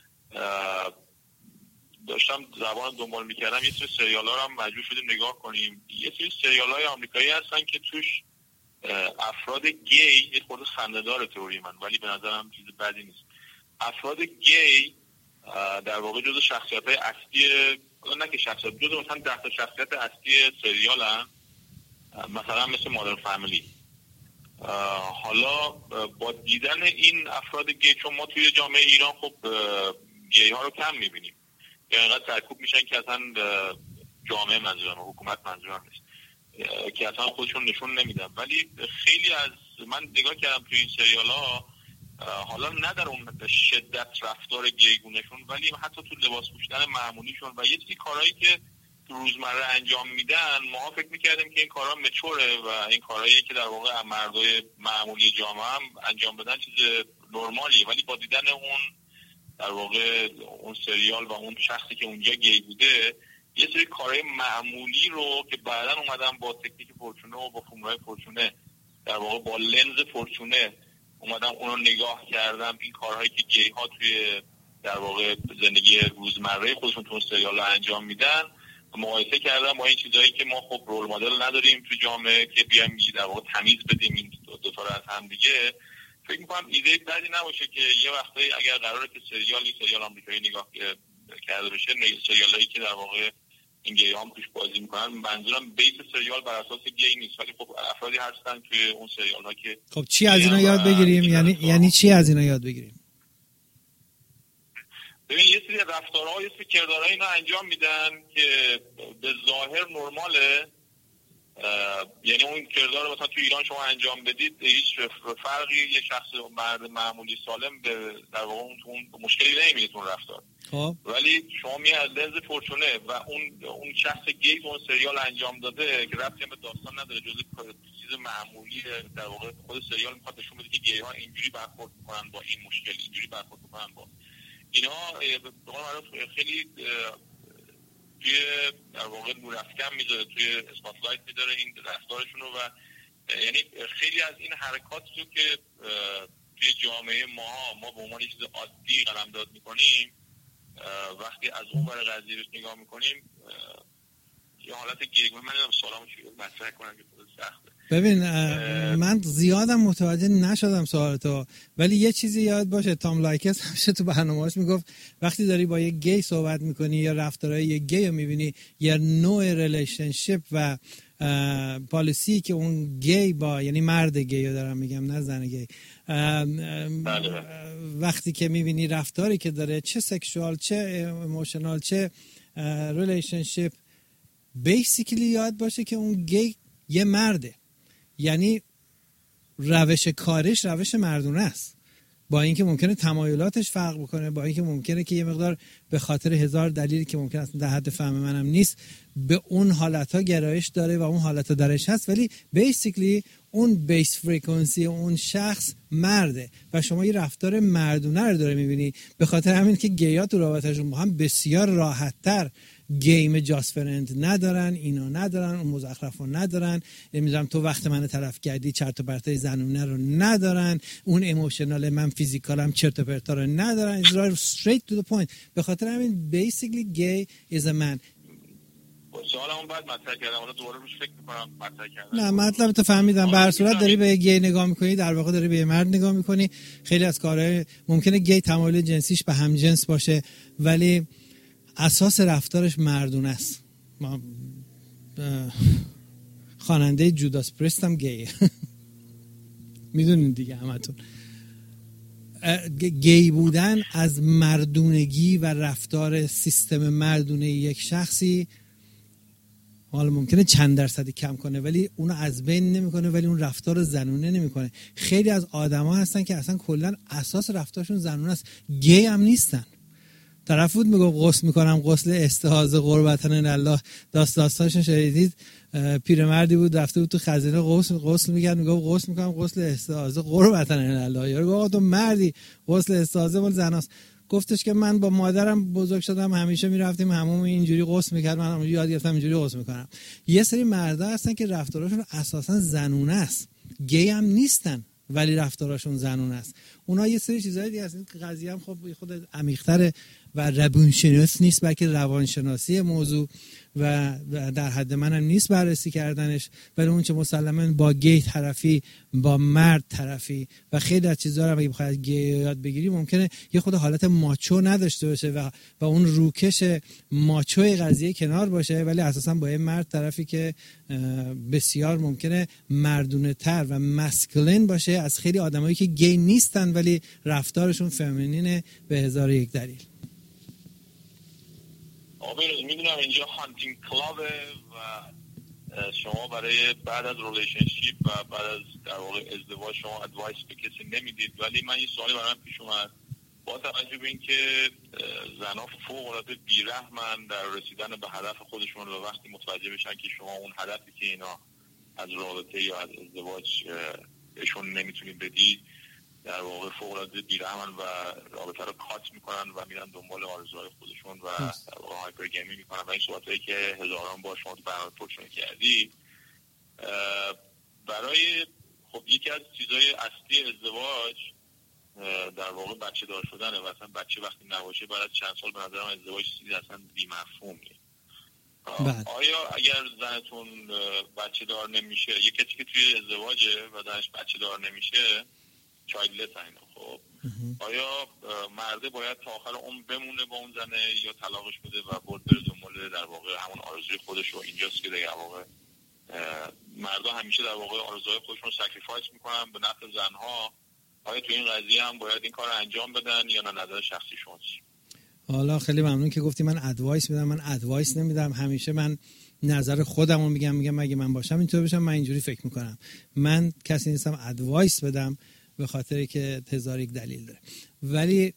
داشتم زبان دنبال می‌کردم، یه سری سریال‌ها رو هم مجبور شدیم نگاه کنیم. یه سری سریال‌های آمریکایی هستن که توش افراد گی، یه خورده خنده‌دار تئوری من ولی به نظرم چیز بدی نیست، افراد گی در واقع جزو شخصیت‌های اصلی، نه که شخصیت، جزو مثلا ده تا شخصیت اصلی سریال هم، مثلا مثل مادر فامیلی. حالا با دیدن این افراد گی، چون ما توی جامعه ایران خب گی ها رو کم میبینیم یا اینقدر سرکوب میشن که اصلا جامعه منظورم، حکومت منظورم نیست، که اصلا خودشون نشون نمیدن. ولی خیلی از من نگاه کردم توی این سریال ها، حالا نه در اون شدت رفتار گیگونشون، ولی حتی تو لباس پوشیدن معمولیشون و یه سری کارهایی که تو روزمره انجام میدن، ما فکر میکردیم که این کارها مچوره و این کارهایی که در واقع مردای معمولی جامعه هم انجام بدن چیز نرمالیه، ولی با دیدن اون در واقع اون سریال و اون شخصی که اونجا گی بوده یه سری کارهای معمولی رو که بعداً اومدن با تکنیک فورچونه و با فرمولای فورچونه در واقع با لنز فورچونه اومدم اون رو نگاه کردم، این کارهایی که گی ها توی در واقع زندگی روزمره خودشون تو اون سریال رو انجام میدن مقایسه کردم با این چیزایی که ما خب رول مدل نداریم تو جامعه که بیایم در واقع تمیز بدیم این دو تا رو از هم دیگه. فکر می‌کنم ایده بدی نباشه که یه وقتایی اگر قراره که سریالی سریال آمریکایی نگاه کرده بشه، سریالایی که در واقع این گی هم توش بازی میکنن، منظورم بیس سریال بر اساس گی نیست، ولی خب افرادی هستن توی اون سریال ها که خب چی از اینا یاد بگیریم؟ یعنی یعنی چی از اینا یاد بگیریم؟ ببین یه سری رفتارها یه سری کردارها اینا انجام میدن که به ظاهر نرماله، یعنی اون کردار رو مثلا تو ایران شما انجام بدید هیچ فرقی یه شخص مرد معمولی سالم به در واقع اون مشکلی نمیاد اون رفتار. خب ولی شما می از لنز فورچونه و اون اون شخص گی اون سریال انجام داده که ربطی به داستان نداره، جزء چیز معمولی در واقع خود سریال میخواد نشون بده که گی ها اینجوری برخورد میکنن با این مشکل، اینجوری برخورد میکنن با اینا. به قول معروف خیلی توی در واقع نور افکن میذاره، توی اسپاتلایت میذاره این رفتارشون رو و یعنی خیلی از این حرکاتی رو که توی جامعه ما ما به عنوان چیز عادی قلمداد میکنیم وقتی از اون ور قضیه رو نگاه میکنیم یه حالت گیرگونه. من نمیدونم سوالمو چی مطرح کنم که خود سخته. ببین من زیادم متوجه نشدم سوالتو، ولی یه چیزی یاد باشه تام لایکس همیشه تو برنامه‌اش میگفت وقتی داری با یه گی صحبت میکنی یا رفتارهای یه گی رو میبینی یا نوع ریلیشنشیپ و پالیسی که اون گی با یعنی مرد گی رو دارم میگم نه زن گی، وقتی که میبینی رفتاری که داره چه سکشوال چه ایموشنال چه ریلیشنشیپ بیسیکلی یاد باشه که اون گی یه مرده، یعنی روش کارش روش مردونه است، با اینکه ممکنه تمایلاتش فرق بکنه، با اینکه ممکنه که یه مقدار به خاطر هزار دلیلی که ممکنه اصلا در حد فهم منم نیست به اون حالتها گرایش داره و اون حالتها درش هست، ولی بیسیکلی اون بیس فریکانسی اون شخص مرده و شما یه رفتار مردونه رو داره میبینی. به خاطر همین که گی‌ها تو رابطه‌شون با هم بسیار راحت‌تر گیم جاست فرند ندارن، اینا ندارن، اون مزخرفا ندارن، نمیدونم تو وقت من طرف کردی چرت و پرتای زنونه رو ندارن، اون ایموشنال من فیزیکالم چرت و پرتا رو ندارن، it's right straight to the point. به خاطر همین basically gay is a man. سوالمون بعد مطرح کردم اون دوباره روش فکر می‌کنم مطرح کردم. نه مطلب تو فهمیدم. به هر صورت داری به گی نگاه می‌کنی، در واقع داری به مرد نگاه می‌کنی. خیلی از کارهای ممکنه گی تمایل جنسیش به هم جنس باشه ولی اساس رفتارش مردونه است. ما خواننده جوداس پریست هم گیه میدونین دیگه همتون. گی بودن از مردونگی و رفتار سیستم مردونه یک شخصی حالا ممکنه چند درصدی کم کنه ولی اونو از بین نمیکنه، ولی اون رفتار زنونه نمیکنه. خیلی از آدما هستن که اصلا کلا اساس رفتارشون زنونه است، گی هم نیستن. طرف بود میگه غسل میکنم غسل استحاضه قربتن الله، داست داستانشون شنیدید؟ پیرمردی بود رفته بود تو خزینه غسل غسل میکرد، میگه غسل میکنم غسل استحاضه قربتن الله. یارو گفت تو مردی غسل استحاضه مال زناست. گفتش که من با مادرم بزرگ شدم همیشه میرفتیم حموم اینجوری غسل میکرد، من همونجوری یاد گرفتم اینجوری غسل میکنم. یه سری مردا هستن که رفتارشون اساسا زنونه است، گی هم نیستن ولی رفتارشون زنونه است. اونا یه سری چیزای دیگه هست. این قضیه هم خب خود عمیق‌تره و روانشناس نیست بلکه روانشناسی موضوع و در حد منم نیست بررسی کردنش، ولی اون چه مسلماً با گی طرفی با مرد طرفی و خیلی از چیزا رو اگه بخوای از گی یاد بگیری ممکنه یه خود حالت ماچو نداشته باشه و و اون روکش ماچوی قضیه کنار باشه، ولی اساساً با یه مرد طرفی که بسیار ممکنه مردونه تر و مسکولین باشه از خیلی آدمایی که گی نیستن ولی رفتارشون فمینینه به هزار و یک دلیل. آبی میدونم اینجا هانتینگ کلابه و شما برای بعد از ریلیشنشیپ و بعد از در واقع ازدواج شما ادوایس به کسی نمیدید، ولی من یه سوالی برام پیش اومد با توجه به اینکه زنها فوق العاده بی‌رحمن در رسیدن به هدف خودشون و وقتی متوجه بشن که شما اون هدفی که اینا از رابطه یا از ازدواج بهشون نمیتونید بدید در واقع فوق‌العاده بی‌رحمن و رابطه رو کات میکنن و میرن دنبال آرزوهای خودشون و در واقع هایپر گیمینگ میکنن و این صحبتایی که هزاران بار شما تو برنامه پرچون کردی. برای خب یکی از چیزای اصلی ازدواج در واقع بچه دار شدنه و اصلا بچه وقتی نباشه بعد از چند سال به نظرم ازدواج چیزی اصلا بی‌مفهومیه. آیا اگر زنتون بچه دار نمیشه، یه کسی که توی ازدواجه و زنش بچه دار نمیشه، چایلدلس اینا، خب آیا مرده باید تا آخر عمر بمونه با اون زنه یا طلاقش بده و برد بره دنبال در واقع همون آرزوی خودش؟ و اینجاست که در واقع مردا همیشه در واقع آرزوهای خودشون رو سکریفایس میکنن به نفع زنها. آیا تو این قضیه هم باید این کار انجام بدن یا نه؟ نظر شخصی شما چیه؟ حالا خیلی ممنون که گفتی من ادوایس میدم. من ادوایس نمیدم، همیشه من نظر خودم رو میگم. میگم اگه من باشم اینطور بشم، من اینجوری فکر میکنم. من کسی نیستم ادوایس بدم به خاطر که هزار یک دلیل داره. ولی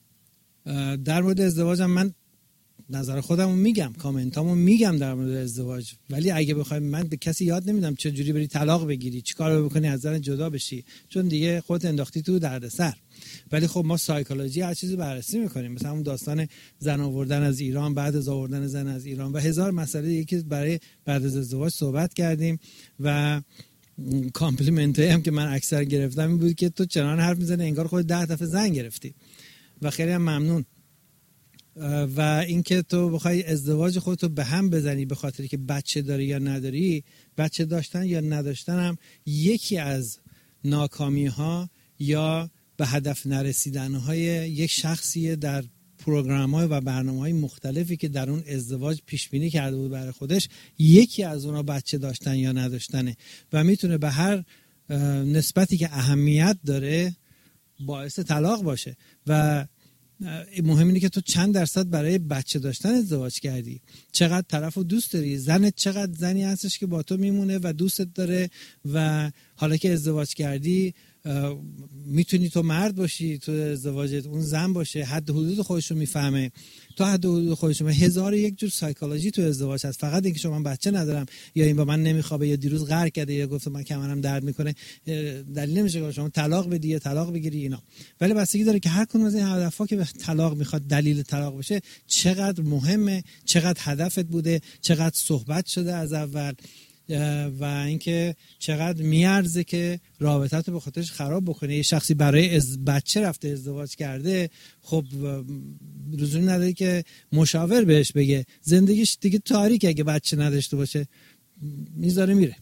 در مورد ازدواجم من نظر خودم رو میگم، کامنتامو میگم در مورد ازدواج. ولی اگه بخوایم، من به کسی یاد نمیدم چه جوری بری طلاق بگیری، چیکار بکنی از زن جدا بشی، چون دیگه خودت انداختی تو دردسر. ولی خب ما سایکولوژی هر چیزی بررسی میکنیم، مثلا اون داستان زن آوردن از ایران، بعد از آوردن زن از ایران و هزار مسئله دیگه که برای بعد از ازدواج صحبت کردیم. و کامپلیمنت هم که من اکثر گرفتم این بود که تو چنان حرف میزنی انگار خود ده دفعه زن گرفتی و خیلی هم ممنون. و اینکه تو بخوای ازدواج خودتو به هم بزنی به خاطری که بچه داری یا نداری، بچه داشتن یا نداشتن هم یکی از ناکامی ها یا به هدف نرسیدن های یک شخصیه در پروگرام های و برنامه های مختلفی که در اون ازدواج پیش بینی کرده بود برای خودش. یکی از اونا بچه داشتن یا نداشتنه و میتونه به هر نسبتی که اهمیت داره باعث طلاق باشه. و مهم اینه که تو چند درصد برای بچه داشتن ازدواج کردی، چقدر طرفو دوست داری، زنت چقدر زنی هستش که با تو میمونه و دوستت داره. و حالا که ازدواج کردی میتونی تو مرد باشی، تو ازدواجت اون زن باشه، حد حدود خودش رو میفهمه، تو حد حدود خودش رو. هزار یک جور سایکولوژی تو ازدواج هست. فقط اینکه شما من بچه ندارم یا این با من نمیخوابه یا دیروز قهر کرده یا گفت من کمرم درد میکنه دلیل نمیشه که شما طلاق بدی یا طلاق بگیری اینا. ولی بستگی داره که هر کدوم از این هدفا که به طلاق میخواد دلیل طلاق بشه چقدر مهمه، چقدر هدفت بوده، چقدر صحبت شده از اول و اینکه چقدر میارزه که رابطت رو به خاطرش خراب بکنه. یه شخصی برای از بچه رفته ازدواج کرده، خب لزومی نداره که مشاور بهش بگه، زندگیش دیگه تاریکه اگه بچه نداشته باشه، میذاره میره.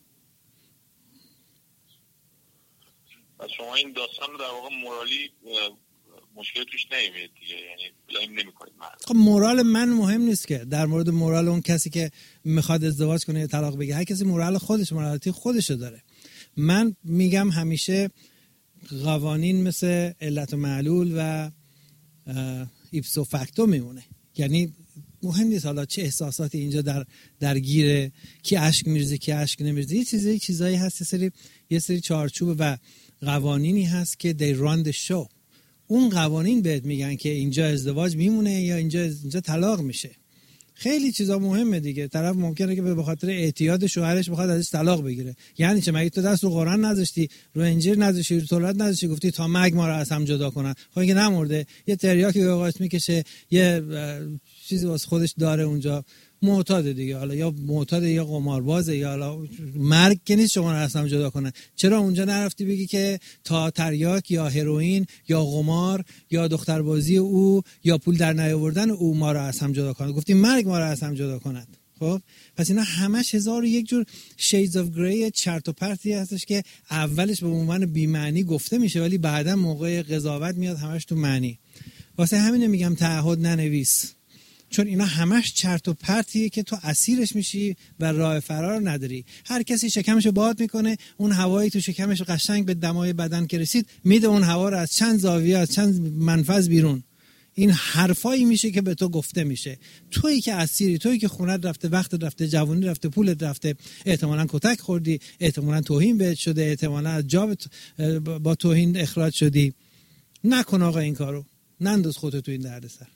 و شما این داستان رو در واقع مورالی مشکل توش نمیاد دیگه، یعنی بلایم نمی‌کنید. خب مورال من مهم نیست که در مورد مورال اون کسی که میخواد ازدواج کنه یا طلاق بگیره. هر کسی مورال خودش، مورالیتی خودشو داره. من میگم همیشه قوانین مثل علت و معلول و ایپسو فاکتو میمونه. یعنی مهم نیست حالا چه احساساتی اینجا در درگیره، کی اشک میریزه کی اشک نمیریزه. یه چیزایی چیزایی هست، یه سری یه سری چارچوب و قوانینی هست که they run the show. اون قوانین بهت میگن که اینجا ازدواج میمونه یا اینجا اینجا طلاق میشه. خیلی چیزا مهمه دیگه. طرف ممکنه که به خاطر اعتیاد شوهرش بخواد ازش طلاق بگیره. یعنی چه؟ مگه تو دست رو قرآن نذاشتی، رو انجیل نذاشتی، رو تورات نذاشتی، گفتی تا مرگ ما رو از هم جدا کنن؟ خب اینکه نمرده، یه تریاکی آقاش میکشه، یه چیزی واسه خودش داره اونجا، معتاد دیگه. حالا یا معتاد یا قماربازه یا حالا مرگ که نیست شما رو از هم جدا کنن. چرا اونجا نرفتی بگی که تا تریاک یا هروئین یا قمار یا دختربازی او یا پول در نیاوردن او ما رو از هم جدا کنه؟ گفتی مرگ ما رو از هم جدا کند. خب پس اینا همش هزار و یک جور شیدز اف گری، چرت و پرتی هستش که اولش به عنوان بی معنی گفته میشه ولی بعدا موقع قضاوت میاد همش تو معنی. واسه همین میگم تعهد ننویس، چون اینا همش چرت و پرتیه که تو اسیرش میشی و راه فرار نداری. هر کسی شکمشو باد میکنه، اون هوایی تو شکمش قشنگ به دمای بدن که رسید میده اون هوا رو از چند زاویه از چند منفذ بیرون. این حرفایی میشه که به تو گفته میشه. تویی که اسیری، تویی که خونت رفته، وقت رفته، جوانی رفته، پولت رفته، احتمالاً کتک خوردی، احتمالاً توهین بهت شده، احتمالاً از جاب با توهین اخراج شدی. نکن آقا این کارو، ننداز خودت تو این دردسر.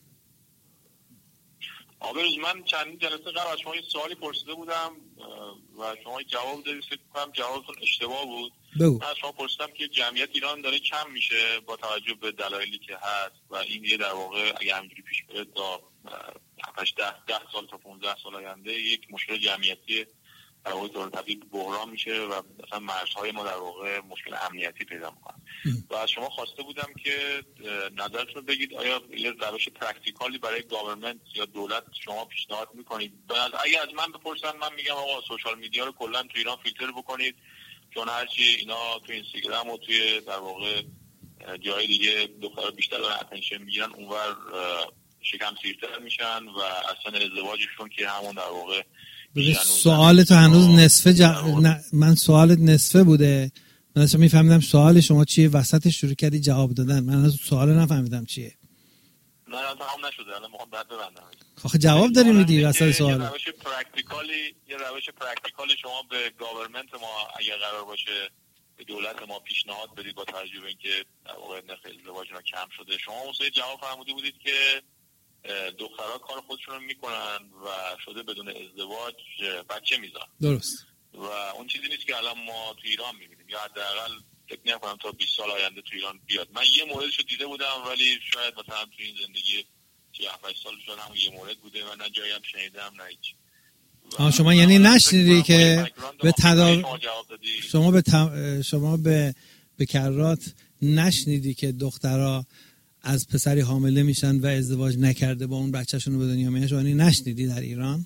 آبروز من چند جلسه قبل از شما یه سوالی پرسیده بودم و شما جواب دادید، فکر کنم جوابتون اشتباه بود. بگو. من شما پرسیدم که جمعیت ایران داره کم میشه با توجه به دلایلی که هست و این یه در واقع اگه همینجوری پیش بره تا هشت ده سال تا پانزده سال آینده یک مشکل جمعیتی در واقع داره تبدیل به بحران میشه و مثلا مرزهای ما در واقع مشکل امنیتی پیدا میکنه. و از شما خواسته بودم که نظرتون بگید آیا یه روش پرکتیکالی برای گاورمنت یا دولت شما پیشنهاد میکنید؟ اگه از من بپرسن من میگم آقا سوشال میدیا رو کلا تو ایران فیلتر بکنید، چون هرچی اینا تو اینستاگرام و توی در واقع جای دیگه دخترها بیشتر دارن اتنشن میگیرن اونور شکم سیرتر میشن و اصلا ازدواجشون که همون در واقع سوال تو هنوز نصفه ج... نه من سوالت نصفه بوده. من اصلا میفهمیدم سوال شما چیه، وسط شروع کردی جواب دادن. من از سوال نفهمیدم چیه. نه تمام نشده الان میخوام بعد ببندم. آخه جواب داری میدی وسط سوال. یه روش پرکتیکالی یه روش پرکتیکالی شما به گاورمنت ما اگه قرار باشه به دولت ما پیشنهاد بدید با توجه به اینکه در واقع نرخ ازدواج اینا کم شده. شما اون جواب فرمودی بودید که دخترها کار خودشون رو میکنن و شده بدون ازدواج بچه میزان. درست. و اون چیزی نیست که الان ما تو ایران میبینیم یا حداقل فکر نمی‌کنم تا بیست سال آینده تو ایران بیاد. من یه موردشو دیده بودم ولی شاید مثلا تو این زندگی هفت سال شاید همون یه مورد بوده و نه جایی هم شنیدم نه هیچ. آه شما یعنی نشنیدی که به تداوی شما به ت... شما به بکرات نشنیدی که دخترها از پسری حامله میشن و ازدواج نکرده با اون بچه‌شون رو به دنیا میاره؟ شما نشنیدی در ایران؟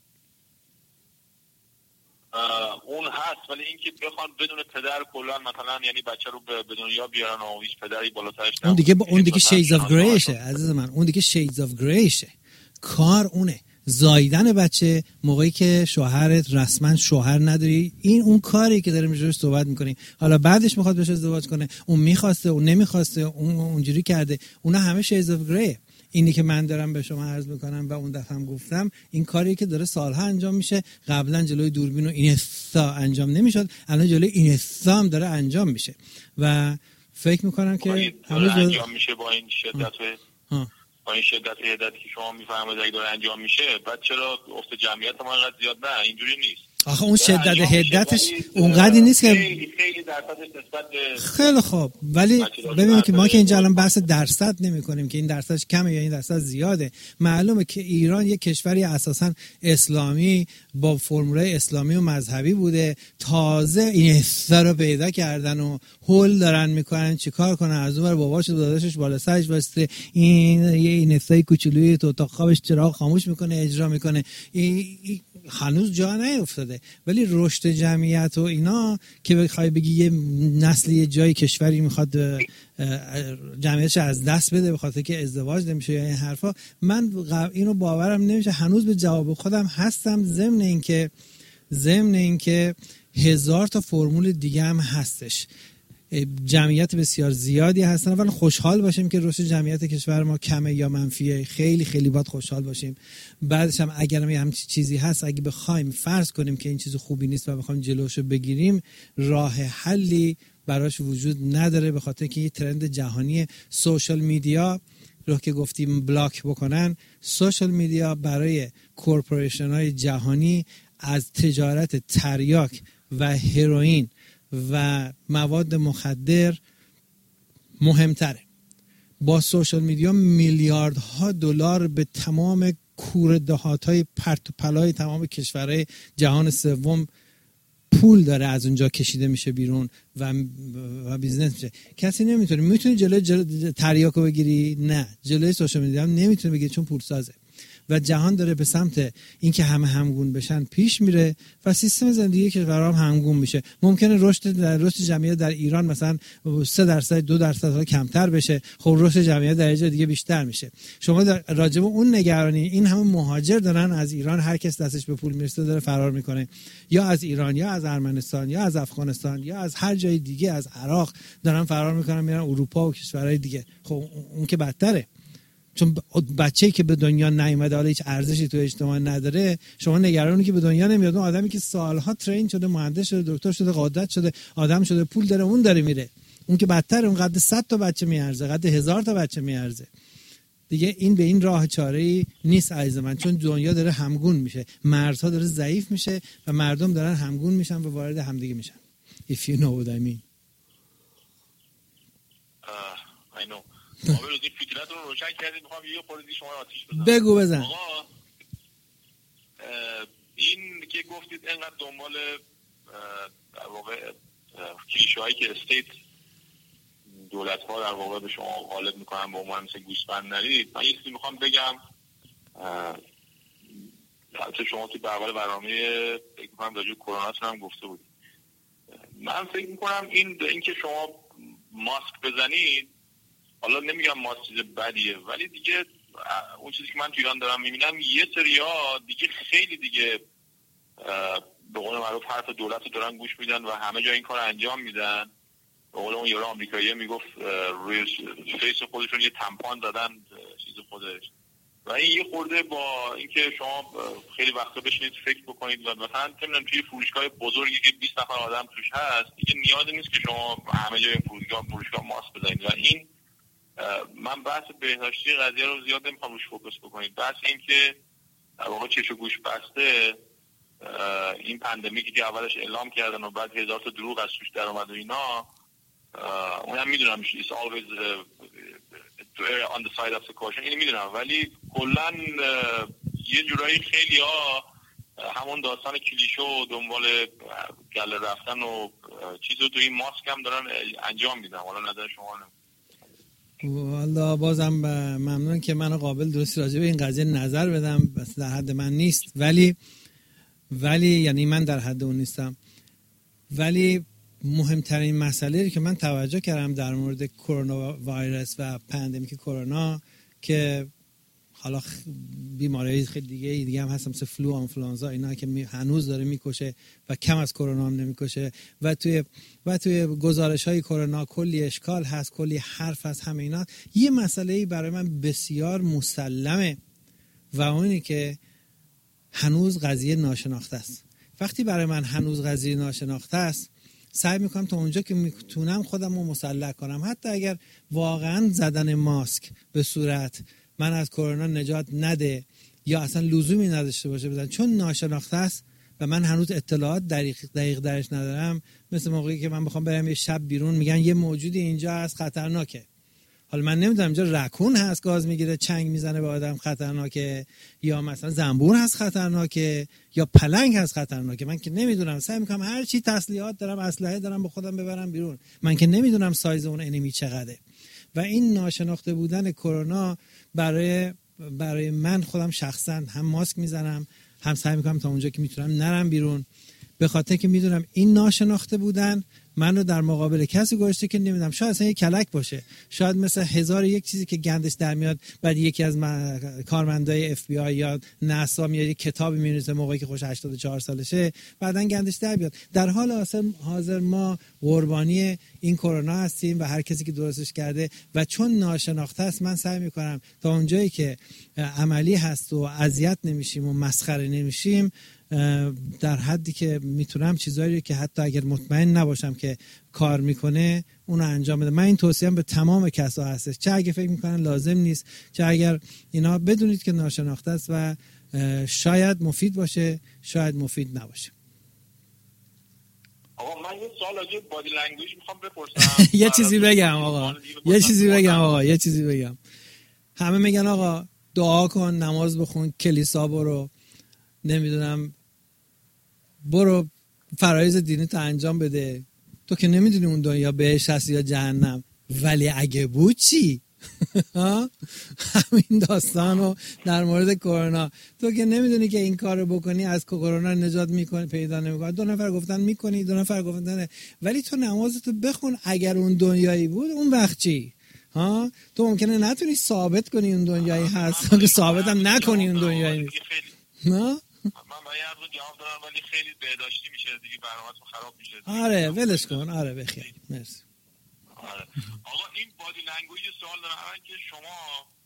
اون هست ولی اینکه بخوان بدون پدر کلا مثلا یعنی بچه رو به دنیا بیارن و هیچ پدری بالاترش نباشه، اون دیگه با اون دیگه شیدز اف گریشه عزیز من. اون دیگه شیدز اف گریشه. کار اونه زاییدن بچه موقعی که شوهرت رسما شوهر نداری. این اون کاری که داریم روش صحبت میکنیم. حالا بعدش میخواد بهش ازدواج کنه، اون میخواسته اون نمیخواسته، اون اونجوری کرده، اونا همه شیدز اف گری. اینی که من دارم به شما عرض میکنم و اون دفعه هم گفتم این کاری که داره سالها انجام میشه. قبلا جلوی دوربین و اینستا انجام نمیشد، الان جلوی اینستا هم داره انجام میشه و فکر میکنم که هنوز انجام میشه با این شدت ها. با این شدت هدتی که شما میفهمید اگه داره انجام میشه. بعد چرا افت جمعیت ما انقدر زیاد؟ نه اینجوری نیست. آخه اون شدت هدتش اونقدری نیست که خیلی خیلی درصدش نسبت به خیلی خوب. ولی ببینید که ما که اینجا الان بحث درصد نمی کنیم که این درصدش کمه یا این درصد زیاده. معلومه که ایران یک کشوری اساساً اسلامی با فرمولای اسلامی و مذهبی بوده. تازه این حسا رو پیدا کردن و هول دارن میکنن چیکار کنن. از اون ور باباش و داداشش بالا سرش واسه این یه این حسای کوچولوی تو اتاق خوابش چراغ خاموش میکنه اجرا میکنه. این هنوز جا نیفتاده. ولی رشد جمعیت و اینا که بخوای بگی یه نسلی جای کشوری میخواد جمعیتش از دست بده به خاطر که ازدواج نمیشه یا این حرفا، من اینو باورم نمیشه. هنوز به جواب خودم هستم. ضمن اینکه ضمن اینکه هزار تا فرمول دیگه هم هستش. جمعیت بسیار زیادی هستن. ولی خوشحال باشیم که رشد جمعیت کشور ما کمه یا منفیه. خیلی خیلی باید خوشحال باشیم. بعدش هم اگر هم همین چیزی هست، اگه بخوایم فرض کنیم که این چیز خوبی نیست و بخوایم جلوشو بگیریم، راه حلی براش وجود نداره به خاطر که یه ترند جهانی سوشال میدیا رو که گفتیم بلاک بکنن. سوشال میدیا برای کورپوریشن های جهانی از تجارت تریاک و هروئین و مواد مخدر مهمتره. با سوشال میدیا میلیاردها دلار به تمام کوره دهات‌های پرت و پلای تمام کشورهای جهان سوم پول داره از اونجا کشیده میشه بیرون و و بیزنس میشه. کسی نمیتونه میتونه جلوی جلو تریاکو بگیری؟ نه. جلوی سوشال میدیا هم نمیتونه بگیری چون پول سازه. و جهان داره به سمت اینکه همه همگون بشن پیش میره و سیستم زندگی کشورها هم همگون میشه. ممکنه رشد در رشد جمعیت در ایران مثلا سه درصد دو درصد کمتر بشه، خب رشد جمعیت در جای دیگه بیشتر میشه. شما راجع به اون نگرانی این همه مهاجر دارن از ایران، هر کس دستش به پول میرسه داره فرار میکنه، یا از ایران یا از ارمنستان یا از افغانستان یا از هر جای دیگه، از عراق دارن فرار میکنن میرن اروپا و کشورهای دیگه. خب اون که بدتره، چون بچه‌ای که به دنیا نیومده حالا هیچ ارزشی تو اجتماع نداره. شما نگرانی که به دنیا نمیاد، اون آدمی که سالها ترین شده، مهندس شده، دکتر شده، قدرت شده، آدم شده، پول داره، اون داره میره. اون که بدتر، اون قد صد تا بچه میارزه، قد هزار تا بچه میارزه. دیگه این به این راه چاره‌ای نیست عزیز من، چون دنیا داره همگون میشه، مرزها داره ضعیف میشه و مردم دارن همگون میشن و وارد همدیگه میشن. if you know what I mean. uh, I know. آقا روزی فکرتون رو روشن کردید، میخوام یه خورده شما آتیش بزنم. بگو بزن. آقا این که گفتید اینقدر دنبال در واقع کلیشه‌هایی که استیت دولت‌ها در واقع به شما غالب میکنن به عنوان مثل گوسفند نرید، من یه چیزی میخوام بگم. البته شما که به اول برنامه فکر میکنم راجع به کرونا هم گفته بودید. من فکر میکنم این اینکه شما ماسک بزنید، حالا نمیگم ماسک چیز بدیه، ولی دیگه اون چیزی که من تو ایران دارم میبینم یه سری‌ها دیگه خیلی دیگه به قول معروف حرف دولت رو دارن گوش میدن و همه جا این کار انجام میدن. به قول اون یارو آمریکاییه میگفت روی فیس خودشون یه تمپان زدن چیز خودش. و این یه خورده با اینکه شما خیلی وقتا بشینید فکر بکنید و مثلا نمیدونم توی فروشگاه بزرگی که بیست نفر آدم توش هست دیگه نیازی نیست که شما همه جای فروشگاه فروشگاه ماسک بزنید. و این من بحث بهداشتی قضیه رو زیاد نمیخوام روش فوکس بکنید. بحث این که در واقع چش و گوش بسته این پندمیکی که اولش اعلام کردن و بعد هزار تا دروغ از توش در اومد و اینا، اونم میدونم it's always on the side of the caution، اینو میدونم، ولی کلا یه جورایی خیلی ها همون داستان کلیشه و دنبال گله رفتن و چیزو تو این ماسک هم دارن انجام میدن. حالا نظر شما نمید. والا بازم ممنون که منو قابل درستی راجع به این قضیه نظر بدم، بس در حد من نیست، ولی ولی یعنی من در حد اون نیستم. ولی مهمترین مسئله که من توجه کردم در مورد کرونا ویروس و پندمیک کرونا که حالا بیماری خیلی دیگه دیگه هم هست مثل فلو، آنفلوانزا، اینا که هنوز داره میکشه و کم از کرونا هم نمیکشه و توی و توی گزارش‌های کرونا کلی اشکال هست، کلی حرف هست، همه اینا. یه مسئله‌ای برای من بسیار مسلمه و اونی که هنوز قضیه ناشناخته است. وقتی برای من هنوز قضیه ناشناخته است سعی میکنم تا اونجا که میتونم خودم رو مسلح کنم، حتی اگر واقعا زدن ماسک به صورت من از کرونا نجات نده یا اصلا لزومی نداشته باشه بزن، چون ناشناخته است و من هنوز اطلاعات دقیق دقیق درش ندارم. مثل موقعی که من بخوام برم یه شب بیرون میگن یه موجودی اینجا هست خطرناکه. حالا من نمیدونم اینجا رکون هست گاز میگیره چنگ میزنه به آدم خطرناکه، یا مثلا زنبور هست خطرناکه، یا پلنگ هست خطرناکه. من که نمیدونم. سعی میکنم هر چی تسلیحات دارم، اسلحه دارم، با خودم ببرم بیرون. من که نمیدونم سایز اون انمی چقدره. و این ناشناخته بودن کرونا برای برای من خودم شخصا هم ماسک میزنم، هم سعی میکنم تا اونجا که میتونم نرم بیرون، به خاطر که میدونم این ناشناخته بودن من رو در مقابل کسی گذاشته که نمیدونم، شاید اصلا یک کلک باشه، شاید مثل هزار یک چیزی که گندش در میاد بعد یکی از کارمندای اف بی آی یا ناسا میاد یک کتابی مینویسه موقعی که خوش هشتاد و چهار سالشه، بعدن گندش در بیاد. در حال حاضر ما قربانی این کرونا هستیم و هر کسی که درستش کرده، و چون ناشناخته است من سعی میکنم تا اونجایی که عملی هست و اذیت نمیشیم و مسخره نمیشیم در حدی که میتونم چیزایی که حتی اگر مطمئن نباشم که کار میکنه اونو انجام بده. من این توصیه‌ام به تمام کسا هستش، چه اگه فکر میکنن لازم نیست، چه اگر اینا، بدونید که ناشناخته است و شاید مفید باشه، شاید مفید نباشه. آقا من یه سوال راجع به بادی لنگویج میخوام بپرسم. یه چیزی بگم آقا یه چیزی بگم آقا یه چیزی بگم همه میگن آقا دعا کن، نماز بخون، کلیسا برو، نمیدونم برو فرایض دینی تو انجام بده. تو که نمیدونی اون دنیا بهشت هست یا جهنم، ولی اگه بود چی؟ همین داستانو در مورد کرونا، تو که نمیدونی که این کارو بکنی از کرونا نجات میکنی پیدا نمیکنی. دو نفر گفتن میکنی، دو نفر گفتن، ولی تو نمازتو بخون. اگر اون دنیایی بود اون وقت چی؟ ها تو ممکنه نتونی ثابت کنی اون دنیایی هست، که ثابت هم نکنی اون دنیایی نیست. نه من برای هر دو جواب دارم ولی خیلی بهداشتی میشه دیگه، برنامه‌تون خراب میشه. آره ولش کن. آره بخیر مرسی. آره آقا این بادی لنگویج سوال دارم من که شما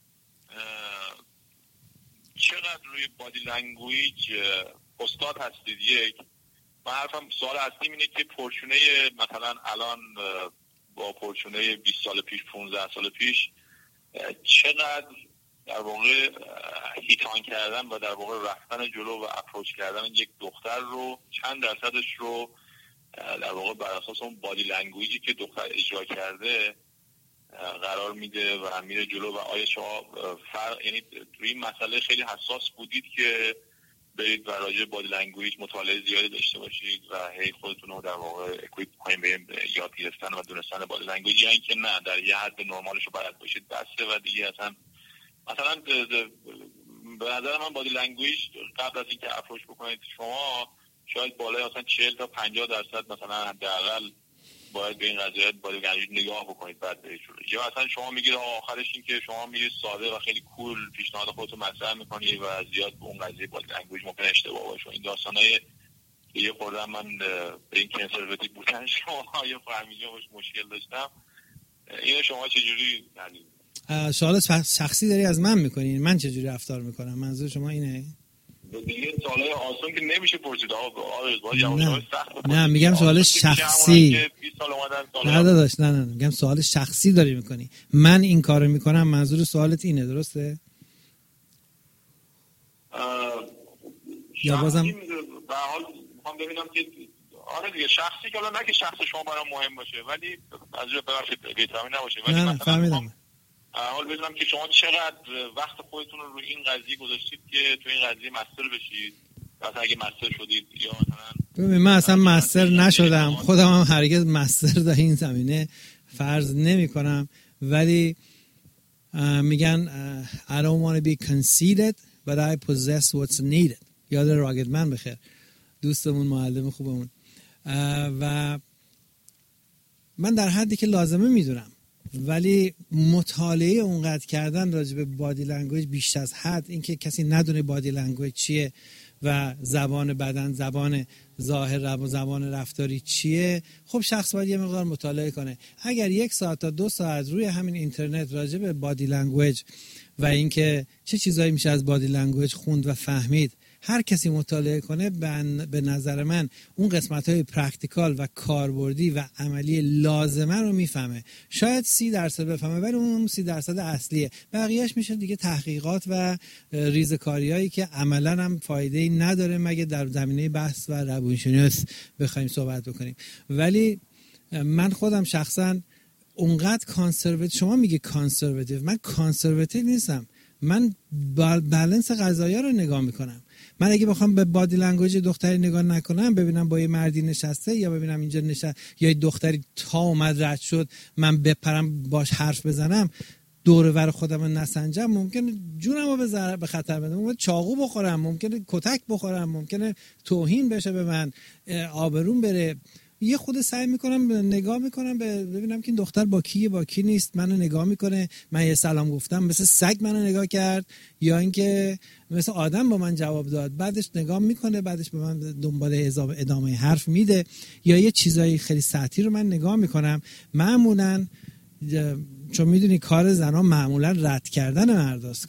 چقدر روی بادی لنگویج استاد هستید؟ یک من حرفم سوال اصلیم اینه که پرچونه مثلا الان با پرچونه بیست سال پیش، پانزده سال پیش چقدر در واقع هیتان کردن و در واقع رفتن جلو و اپروچ کردن یک دختر رو، چند درصدش رو در واقع بر اساس اون بادی لنگویجی که دختر اجرا کرده قرار میده و میره جلو. و آیا شما فرق، یعنی توی این مسئله خیلی حساس بودید که برید و راجع بادی لنگویج مطالعه زیادی داشته باشید و هی خودتون رو در واقع اکویپ کنید به یاد گرفتن و دونستن بادی لنگویج، یا اینکه نه در یه حد نرمالش رو بلد باشید بسته و دیگه اصلا مثلا به نظر من بادی لنگویج قبل از اینکه اپروچ بکنید شما شاید بالای مثلا چهل تا پنجاه درصد مثلا حداقل باید به این قضیه بادی لنگویج نگاه بکنید بعد برید جلو. یا اصلا شما میگید آخرش این که شما میرید ساده و خیلی کول پیشنهاد خودتون مطرح میکنید و زیاد به اون قضیه بادی لنگویج ممکن اشتباه باشه. این داستانای یه خورده من به این کنسرواتیو بودن شما یا فهمیدن باش مشکل داشتم. اینو شما چجوری یعنی سوال شخصی داری از من میکنی من چجوری رفتار میکنم؟ منظور شما اینه؟ دیگه سوالای آسون که نمیشه پرسید آقا آقا یا سخت. نه میگم سوال شخصی. نه داداش نه نه میگم سوال شخصی داری میکنی. من این کارو میکنم منظور سوالت اینه، درسته؟ یا بازم به حال میخوام ببینم که آره دیگه شخصی که الان نه که شخص شما برام مهم باشه ولی از جا ببخشید بی‌تفاهمی نباشه، ولی نه فهمیدم. حال بدونم که شما چقدر وقت خودتون رو روی این قضیه گذاشتید که تو این قضیه مستر بشید. مثلا اگه مستر شدید یا مثلا ببین من اصلا مستر نشدم، خودم هم هرگز مستر در این زمینه فرض نمی کنم، ولی میگن I don't want to be conceited but I possess what's needed. یاد راگدمن بخیر، دوستمون معلم خوبمون. و من در حدی که لازمه میدونم، ولی مطالعه اونقدر کردن راجع به بادی لنگویج بیش از حد، اینکه کسی ندونه بادی لنگویج چیه و زبان بدن، زبان ظاهر و زبان رفتاری چیه، خب شخص باید یه مقدار مطالعه کنه. اگر یک ساعت تا دو ساعت روی همین اینترنت راجع به بادی لنگویج و اینکه چه چیزایی میشه از بادی لنگویج خوند و فهمید هر کسی مطالعه کنه، به نظر من اون قسمت‌های پرکتیکال و کاربردی و عملی لازمه رو میفهمه. شاید سی درصد بفهمه ولی اون سی درصد اصلیه، بقیهش میشه دیگه تحقیقات و ریزکاریایی که عملاً هم فایده‌ای نداره مگه در زمینه بحث و روانشناسی بخوایم صحبت بکنیم. ولی من خودم شخصاً اونقدر کانسرواتیو، شما میگه کانسرواتیو، من کانسرواتیو نیستم، من بالانس قضایا رو نگاه میکنم. من اگه بخوام به بادی لنگویج دختری نگاه نکنم، ببینم با یه مردی نشسته یا ببینم اینجا نشسته یا دختری تا اومد رد شد من بپرم باش حرف بزنم، دور و بر خودم نسنجم، ممکنه جونمو به به خطر بدم، ممکنه چاقو بخورم، ممکنه کتک بخورم، ممکنه توهین بشه به من، آبروم بره. یه خود سعی میکنم نگاه میکنم ببینم که این دختر با کیه با کی نیست، منو نگاه میکنه، من یه سلام گفتم مثل سگ منو نگاه کرد یا اینکه مثل آدم با من جواب داد، بعدش نگاه میکنه، بعدش به من دنبال ادامه حرف میده، یا یه چیزایی خیلی سطحی رو من نگاه میکنم. معمولاً چون میدونی کار زنا معمولا رد کردن مرداست،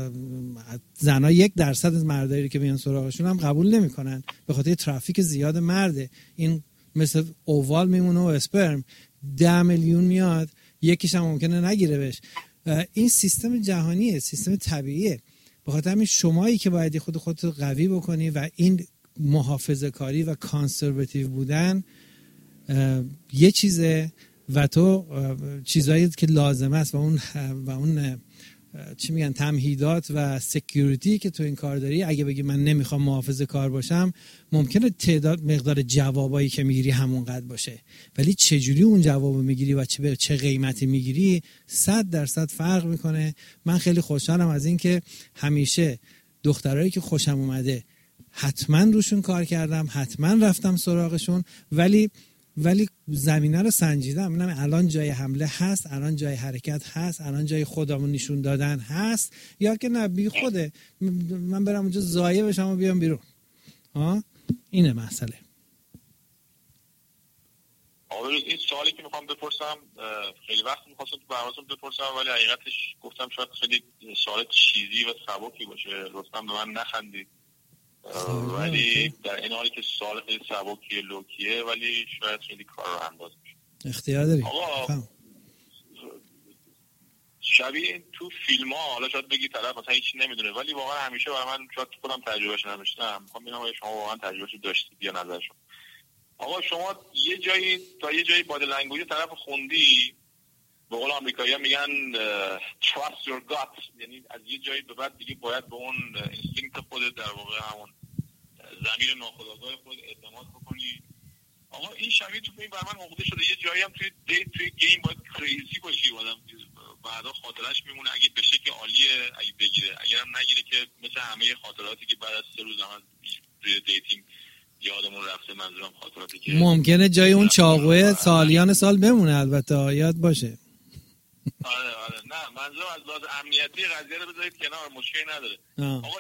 زنا یک درصد از مردایی که میان سراغشون هم قبول نمیکنن به خاطر ترافیک زیاد مرده. این مثل اووال میمونه و اسپرم ده میلیون میاد، یکیش هم ممکنه نگیره بهش. این سیستم جهانیه، سیستم طبیعیه. به خاطر همین شمایی که باید خود خودت قوی بکنی و این محافظه کاری و کانسرواتیو بودن یه چیزه و تو چیزایی که لازمه است و اون و اون چی میگن تمهیدات و سکیوریتی که تو این کار داری، اگه بگی من نمیخوام محافظه کار باشم، ممکنه تعداد مقدار جوابایی که میگیری همونقدر باشه، ولی چجوری اون جوابو میگیری و چه چه قیمتی میگیری صد درصد فرق میکنه. من خیلی خوشحالم از این که همیشه دخترایی که خوشم اومده حتما روشون کار کردم، حتما رفتم سراغشون، ولی ولی زمینه رو سنجیدم، ببینم الان جای حمله هست، الان جای حرکت هست، الان جای خودمون نشون دادن هست، یا که نه بی خوده من برم اونجا ضایع بشم و بیام بیرون. ها اینه مسئله. آره این سوالی که میخوام بپرسم خیلی وقت میخواستم تو برنامه‌تون بپرسم ولی حقیقتش گفتم شاید خیلی سوال چیزی و سبکی باشه، لطفاً به من نخندید. ولی در این حالی که سوال خیلی سبکیه لوکیه ولی شاید خیلی کار رو انداز میشه. اختیار داری. آقا شبیه تو فیلم ها، حالا شاید بگی طرف مثلا هیچی نمیدونه ولی واقعا همیشه برای من شاید خودم تجربهش نداشتم، میخوام ببینم شما واقعا تجربهش داشتید یا نداشتید. آقا شما یه جایی تا یه جایی بادی لنگویج طرف خوندی، به قول آمریکایی‌ها میگن trust your gut، یعنی از یه جایی به بعد دیگه باید به اون اینستینکت خودت، در واقع همون ضمیر ناخودآگاه خود اعتماد بکنی. آقا این شبیه تو این بر من عقده شده، یه جایی هم توی دی توی گیم باید کریزی باشی، آدم بعدا خاطرش میمونه اگه بشه که عالیه، اگه بگیره، اگه هم نگیره که مثل همه خاطراتی که بعد از سه روز هم توی دیتینگ یادمون رفته. منظورم خاطراتی که ممکنه جای اون چاقوی سالیان سال بمونه، البته یاد باشه. آره آره نه منظورم از لحاظ امنیتی قضیه رو بذارید کنار، مشکلی نداره. آقا